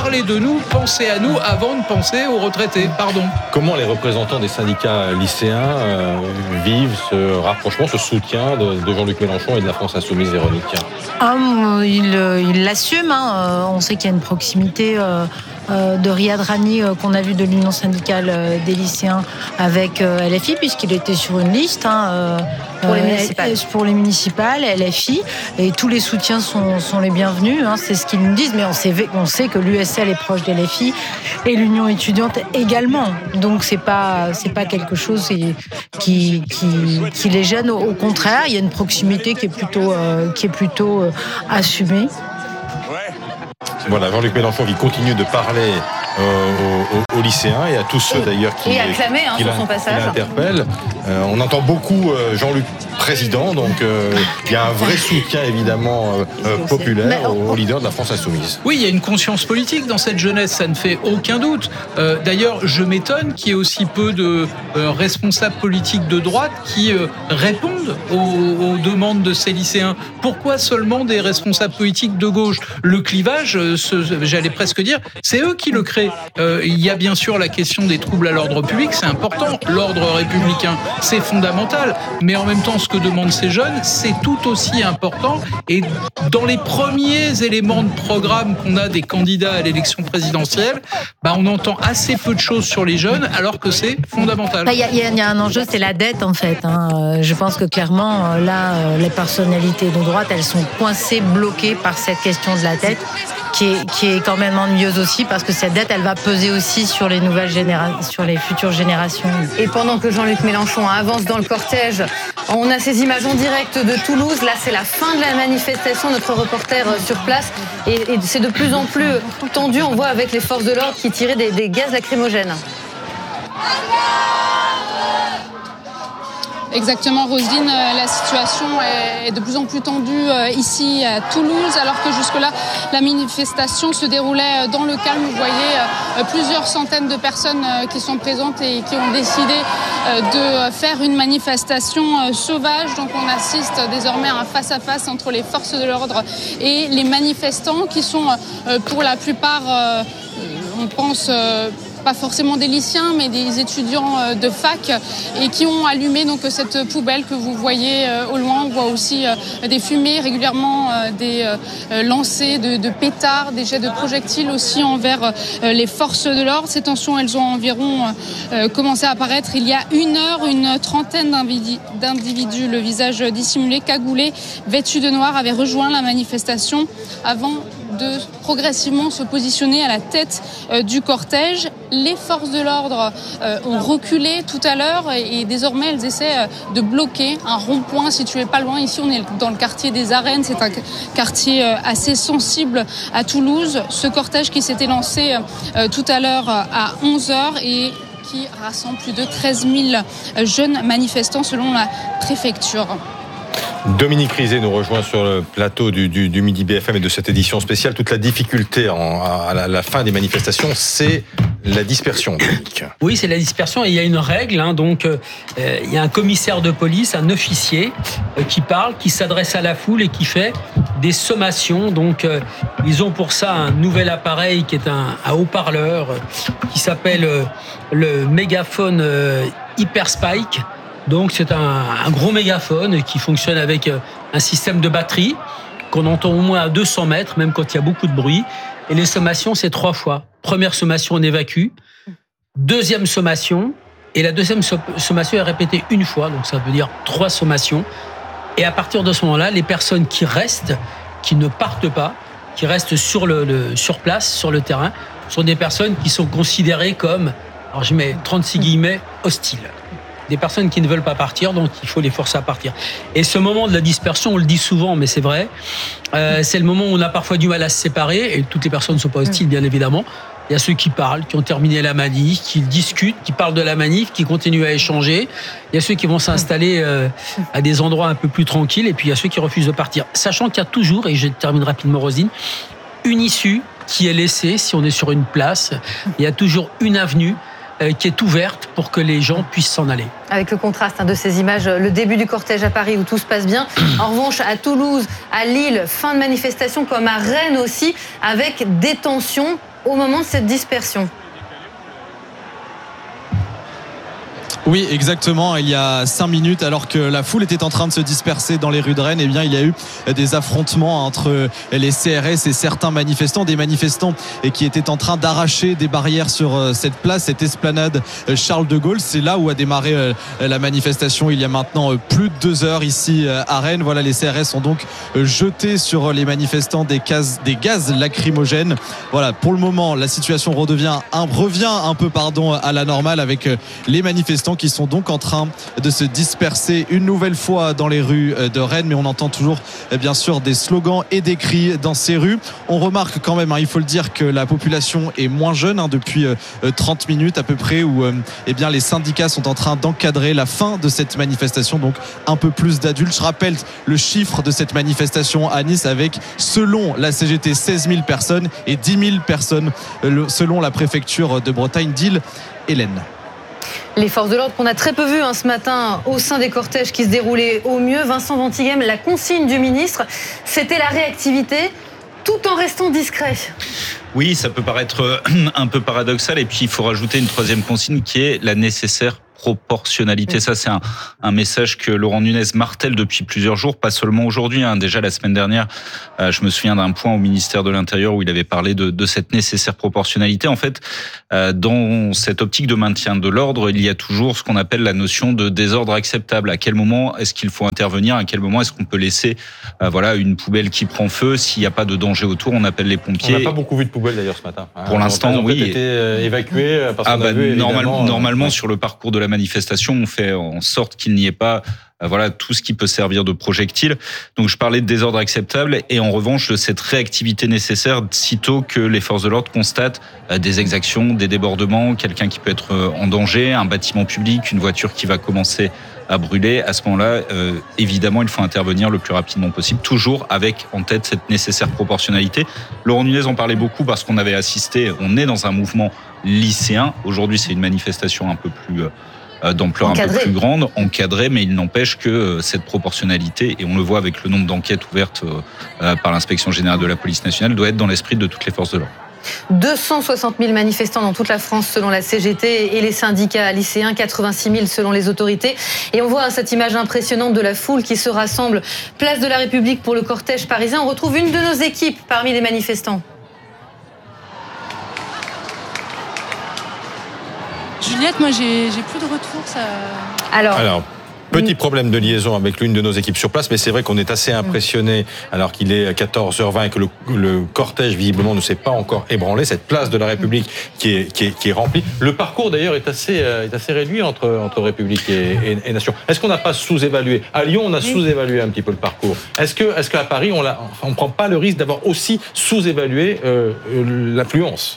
parlez de nous, pensez à nous avant de penser aux retraités. Pardon. Comment les représentants des syndicats lycéens euh, vivent ce rapprochement, ce soutien de, de Jean-Luc Mélenchon et de la France Insoumise, Véronique? Ah, il, il l'assume. Hein. On sait qu'il y a une proximité euh, euh, de Riyad Rani euh, qu'on a vu de l'Union syndicale euh, des lycéens avec euh, L F I, puisqu'il était sur une liste hein, euh, pour, les euh, pour les municipales, L F I, et tous les soutiens sont, sont les bienvenus. Hein, c'est ce qu'ils nous disent, mais on sait, on sait que l'U S L est proche d'L F I et l'Union étudiante également. Donc c'est pas c'est pas quelque chose qui qui, qui, qui les gêne. Au, au contraire, il y a une proximité qui est plutôt euh, qui est plutôt euh, assumée. Voilà, Jean-Luc Mélenchon qui continue de parler euh, aux, aux lycéens et à tous ceux d'ailleurs qui, et acclamé, hein, qui, sur son passage. qui l'interpellent. Euh, on entend beaucoup euh, Jean-Luc président, donc euh, il y a un vrai soutien évidemment euh, populaire au, au leader de la France Insoumise. Oui, il y a une conscience politique dans cette jeunesse, ça ne fait aucun doute. Euh, d'ailleurs, je m'étonne qu'il y ait aussi peu de euh, responsables politiques de droite qui euh, répondent aux, aux demandes de ces lycéens. Pourquoi seulement des responsables politiques de gauche? Le clivage, euh, ce, j'allais presque dire, c'est eux qui le créent. Euh, il y a bien sûr la question des troubles à l'ordre public, c'est important. L'ordre républicain, c'est fondamental. Mais en même temps, ce que demandent ces jeunes, c'est tout aussi important. Et dans les premiers éléments de programme qu'on a des candidats à l'élection présidentielle, bah on entend assez peu de choses sur les jeunes, alors que c'est fondamental. Il y, y, y a un enjeu, c'est la dette en fait. Hein. Je pense que clairement, là, les personnalités de droite, elles sont coincées, bloquées par cette question de la dette, qui est, qui est quand même ennuyeuse aussi, parce que cette dette, elle va peser aussi sur les nouvelles générations, sur les futures générations. Et pendant que Jean-Luc Mélenchon avance dans le cortège, on a ces images en direct de Toulouse. Là, c'est la fin de la manifestation. Notre reporter sur place, et, et c'est de plus en plus tendu. On voit avec les forces de l'ordre qui tiraient des, des gaz lacrymogènes. Exactement, Roselyne, la situation est de plus en plus tendue ici à Toulouse, alors que jusque-là, la manifestation se déroulait dans le calme. Vous voyez plusieurs centaines de personnes qui sont présentes et qui ont décidé de faire une manifestation sauvage. Donc on assiste désormais à un face-à-face entre les forces de l'ordre et les manifestants qui sont pour la plupart, on pense, pas forcément des lycéens, mais des étudiants de fac, et qui ont allumé donc cette poubelle que vous voyez au loin. On voit aussi des fumées, régulièrement des lancers de, de pétards, des jets de projectiles aussi envers les forces de l'ordre. Ces tensions, elles ont environ commencé à apparaître il y a une heure. Une trentaine d'individus, le visage dissimulé, cagoulés, vêtus de noir, avaient rejoint la manifestation avant de progressivement se positionner à la tête euh, du cortège. Les forces de l'ordre euh, ont reculé tout à l'heure et, et désormais elles essaient euh, de bloquer un rond-point situé pas loin. Ici on est dans le quartier des Arènes, c'est un quartier euh, assez sensible à Toulouse. Ce cortège qui s'était lancé euh, tout à l'heure euh, à onze heures et qui rassemble plus de treize mille jeunes manifestants selon la préfecture. Dominique Rizet nous rejoint sur le plateau du, du, du Midi B F M et de cette édition spéciale. Toute la difficulté en, à la, la fin des manifestations, c'est la dispersion. Dominique. Oui, c'est la dispersion et il y a une règle. Hein, donc, euh, il y a un commissaire de police, un officier euh, qui parle, qui s'adresse à la foule et qui fait des sommations. Donc, euh, ils ont pour ça un nouvel appareil qui est un, un haut-parleur euh, qui s'appelle euh, le mégaphone euh, Hyperspike. Donc c'est un, un gros mégaphone qui fonctionne avec un système de batterie qu'on entend au moins à deux cents mètres, même quand il y a beaucoup de bruit. Et les sommations, c'est trois fois. Première sommation, on évacue. Deuxième sommation. Et la deuxième sommation est répétée une fois, donc ça veut dire trois sommations. Et à partir de ce moment-là, les personnes qui restent, qui ne partent pas, qui restent sur, le, le, sur place, sur le terrain, sont des personnes qui sont considérées comme, alors je mets trente-six guillemets, hostiles. Des personnes qui ne veulent pas partir, donc il faut les forcer à partir. Et ce moment de la dispersion, on le dit souvent, mais c'est vrai, euh, c'est le moment où on a parfois du mal à se séparer, et toutes les personnes ne sont pas hostiles, bien évidemment. Il y a ceux qui parlent, qui ont terminé la manif, qui discutent, qui parlent de la manif, qui continuent à échanger. Il y a ceux qui vont s'installer euh, à des endroits un peu plus tranquilles, et puis il y a ceux qui refusent de partir. Sachant qu'il y a toujours, et je termine rapidement, Rosine, une issue qui est laissée, si on est sur une place, il y a toujours une avenue qui est ouverte pour que les gens puissent s'en aller. Avec le contraste hein, de ces images, le début du cortège à Paris où tout se passe bien. En revanche, à Toulouse, à Lille, fin de manifestation, comme à Rennes aussi, avec des tensions au moment de cette dispersion. Oui, exactement. Il y a cinq minutes, alors que la foule était en train de se disperser dans les rues de Rennes, eh bien, il y a eu des affrontements entre les C R S et certains manifestants, des manifestants qui étaient en train d'arracher des barrières sur cette place, cette esplanade Charles de Gaulle. C'est là où a démarré la manifestation il y a maintenant plus de deux heures ici à Rennes. Voilà, les C R S ont donc jeté sur les manifestants des gaz, des gaz lacrymogènes. Voilà, pour le moment, la situation redevient un, revient un peu, pardon, à la normale avec les manifestants qui sont donc en train de se disperser une nouvelle fois dans les rues de Rennes, mais on entend toujours bien sûr des slogans et des cris dans ces rues. On remarque quand même, hein, il faut le dire, que la population est moins jeune hein, depuis trente minutes à peu près, où eh bien, les syndicats sont en train d'encadrer la fin de cette manifestation, donc un peu plus d'adultes. Je rappelle le chiffre de cette manifestation à Nice avec, selon la C G T, seize mille personnes et dix mille personnes selon la préfecture de Bretagne d'Ille. Hélène. Les forces de l'ordre qu'on a très peu vues hein, ce matin au sein des cortèges qui se déroulaient au mieux. Vincent Ventighem, la consigne du ministre, c'était la réactivité tout en restant discret. Oui, ça peut paraître un peu paradoxal, et puis il faut rajouter une troisième consigne qui est la nécessaire proportionnalité. Ça, c'est un, un message que Laurent Nunez martèle depuis plusieurs jours, pas seulement aujourd'hui. Hein. Déjà la semaine dernière, euh, je me souviens d'un point au ministère de l'Intérieur où il avait parlé de, de cette nécessaire proportionnalité. En fait, euh, dans cette optique de maintien de l'ordre, il y a toujours ce qu'on appelle la notion de désordre acceptable. À quel moment est-ce qu'il faut intervenir ? À quel moment est-ce qu'on peut laisser euh, voilà, une poubelle qui prend feu ? S'il n'y a pas de danger autour, on appelle les pompiers. On n'a pas beaucoup vu de poubelles d'ailleurs ce matin. Hein. Pour l'instant, ils ont oui. Ils ont été euh, évacués parce ah, qu'on bah, a vu, normalement, normalement euh, sur le parcours de la manifestation, on fait en sorte qu'il n'y ait pas euh, voilà tout ce qui peut servir de projectile. Donc je parlais de désordre acceptable et en revanche de cette réactivité nécessaire sitôt que les forces de l'ordre constatent euh, des exactions, des débordements, quelqu'un qui peut être euh, en danger, un bâtiment public, une voiture qui va commencer à brûler. À ce moment-là, euh, évidemment, il faut intervenir le plus rapidement possible, toujours avec en tête cette nécessaire proportionnalité. Laurent Nunez en parlait beaucoup parce qu'on avait assisté, on est dans un mouvement lycéen. Aujourd'hui, c'est une manifestation un peu plus euh, d'ampleur encadré. un peu plus grande, encadrée, mais il n'empêche que euh, cette proportionnalité, et on le voit avec le nombre d'enquêtes ouvertes euh, par l'inspection générale de la police nationale, doit être dans l'esprit de toutes les forces de l'ordre. deux cent soixante mille manifestants dans toute la France selon la C G T et les syndicats lycéens, quatre-vingt-six mille selon les autorités. Et on voit cette image impressionnante de la foule qui se rassemble place de la République pour le cortège parisien. On retrouve une de nos équipes parmi les manifestants. Juliette, moi j'ai, j'ai plus de retour. Ça... Alors, Alors petit problème de liaison avec l'une de nos équipes sur place, mais c'est vrai qu'on est assez impressionné alors qu'il est quatorze heures vingt et que le, le cortège visiblement ne s'est pas encore ébranlé, cette place de la République qui est, qui est, qui est remplie. Le parcours d'ailleurs est assez, est assez réduit entre, entre République et, et, et Nation. Est-ce qu'on n'a pas sous-évalué ? À Lyon, on a sous-évalué un petit peu le parcours. Est-ce que, est-ce qu'à Paris, on ne prend pas le risque d'avoir aussi sous-évalué euh, l'affluence ?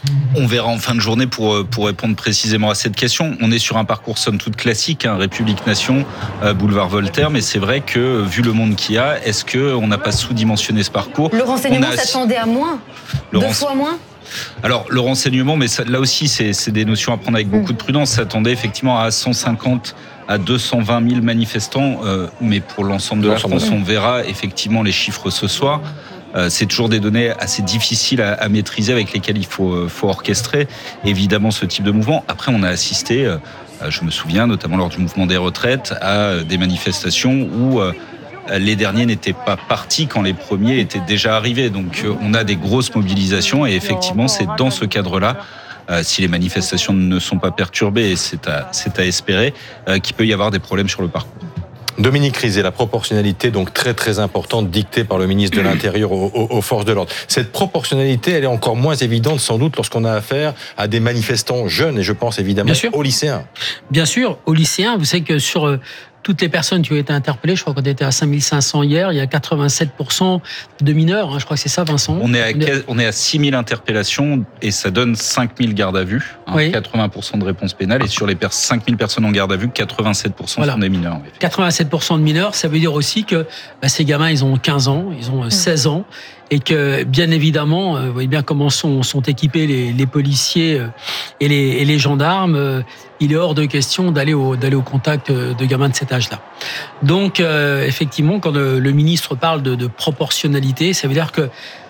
On verra en fin de journée pour, pour répondre précisément à cette question. On est sur un parcours somme toute classique, hein, République-Nation, euh, boulevard Voltaire, mais c'est vrai que vu le monde qu'il y a, est-ce qu'on n'a pas sous-dimensionné ce parcours ? Le renseignement a... s'attendait à moins, le deux rense... fois moins. Alors le renseignement, mais ça, là aussi c'est, c'est des notions à prendre avec beaucoup de prudence, s'attendait effectivement à cent cinquante à deux cent vingt mille manifestants, euh, mais pour l'ensemble de la France, on verra effectivement les chiffres ce soir. Euh, c'est toujours des données assez difficiles à, à maîtriser avec lesquelles il faut, euh, faut orchestrer évidemment ce type de mouvement. Après, on a assisté, euh, je me souviens notamment lors du mouvement des retraites, à des manifestations où euh, les derniers n'étaient pas partis quand les premiers étaient déjà arrivés. Donc euh, on a des grosses mobilisations et effectivement c'est dans ce cadre-là, euh, si les manifestations ne sont pas perturbées, et c'est à, c'est à espérer, euh, qu'il peut y avoir des problèmes sur le parcours. Dominique Rizet, la proportionnalité donc très très importante dictée par le ministre de l'Intérieur aux, aux, aux forces de l'ordre. Cette proportionnalité, elle est encore moins évidente sans doute lorsqu'on a affaire à des manifestants jeunes, et je pense évidemment aux lycéens. Bien sûr, aux lycéens. Vous savez que sur euh, toutes les personnes qui ont été interpellées, je crois qu'on était à cinq mille cinq cents hier, il y a quatre-vingt-sept pour cent de mineurs, hein, je crois que c'est ça Vincent. On est à, on est à six mille interpellations et ça donne cinq mille gardes à vue, hein, oui. quatre-vingts pour cent de réponse pénale, et sur les cinq mille personnes en garde à vue, quatre-vingt-sept pour cent voilà. sont des mineurs. quatre-vingt-sept pour cent de mineurs, ça veut dire aussi que bah, ces gamins, ils ont quinze ans, ils ont seize ans, et que bien évidemment, vous voyez bien comment sont, sont équipés les, les policiers et les, et les gendarmes, il est hors de question d'aller au, d'aller au contact de gamins de cet âge-là. Donc, euh, effectivement, quand le, le ministre parle de, de proportionnalité, ça veut dire que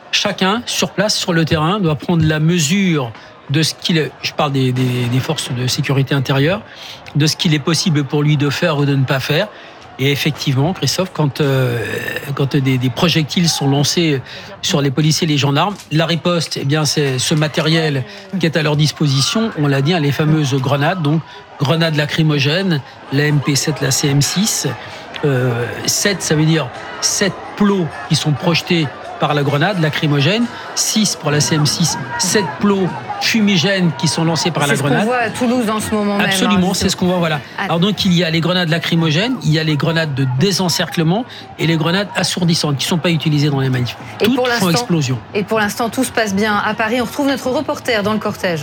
chacun, sur place, sur le terrain, doit prendre la mesure de ce qu'il est, je parle des, des, des forces de sécurité intérieure, de ce qu'il est possible pour lui de faire ou de ne pas faire. Et effectivement, Christophe, quand, euh, quand des, des projectiles sont lancés sur les policiers et les gendarmes, la riposte, eh bien, c'est ce matériel qui est à leur disposition. On l'a dit, hein, les fameuses grenades, donc grenades lacrymogènes, la M P sept, la C M six. Euh, sept, ça veut dire sept plots qui sont projetés par la grenade lacrymogène, six pour la C M six, sept plots fumigènes qui sont lancés par la grenade. C'est ce qu'on voit à Toulouse en ce moment même. Absolument, hein, c'est ce qu'on voit, voilà. Alors donc, il y a les grenades lacrymogènes, il y a les grenades de désencerclement et les grenades assourdissantes qui ne sont pas utilisées dans les manifs. Toutes font explosion. Et pour l'instant, tout se passe bien à Paris. On retrouve notre reporter dans le cortège.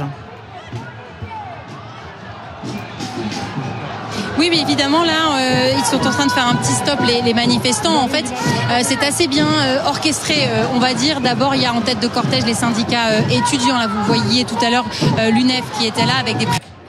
Oui, mais évidemment, là, euh, ils sont en train de faire un petit stop, les, les manifestants. En fait, euh, c'est assez bien euh, orchestré, euh, on va dire. D'abord, il y a en tête de cortège les syndicats euh, étudiants. Là, vous voyiez tout à l'heure euh, l'U N E F qui était là avec des...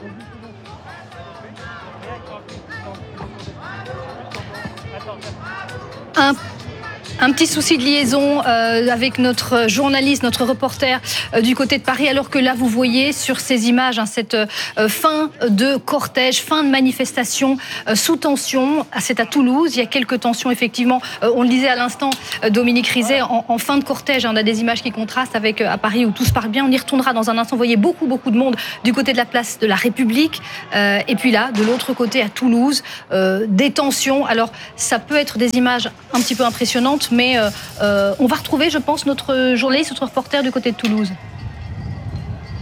Un... Un petit souci de liaison euh, avec notre journaliste, notre reporter euh, du côté de Paris, alors que là, vous voyez sur ces images hein, cette euh, fin de cortège, fin de manifestation euh, sous tension. C'est à Toulouse. Il y a quelques tensions, effectivement. Euh, on le disait à l'instant, euh, Dominique Rizet, en, en fin de cortège. On a des images qui contrastent avec euh, à Paris où tout se passe bien. On y retournera dans un instant. Vous voyez beaucoup, beaucoup de monde du côté de la place de la République. Euh, et puis là, de l'autre côté, à Toulouse, euh, des tensions. Alors, ça peut être des images un petit peu impressionnantes, mais euh, euh, on va retrouver, je pense, notre journaliste, notre reporter du côté de Toulouse.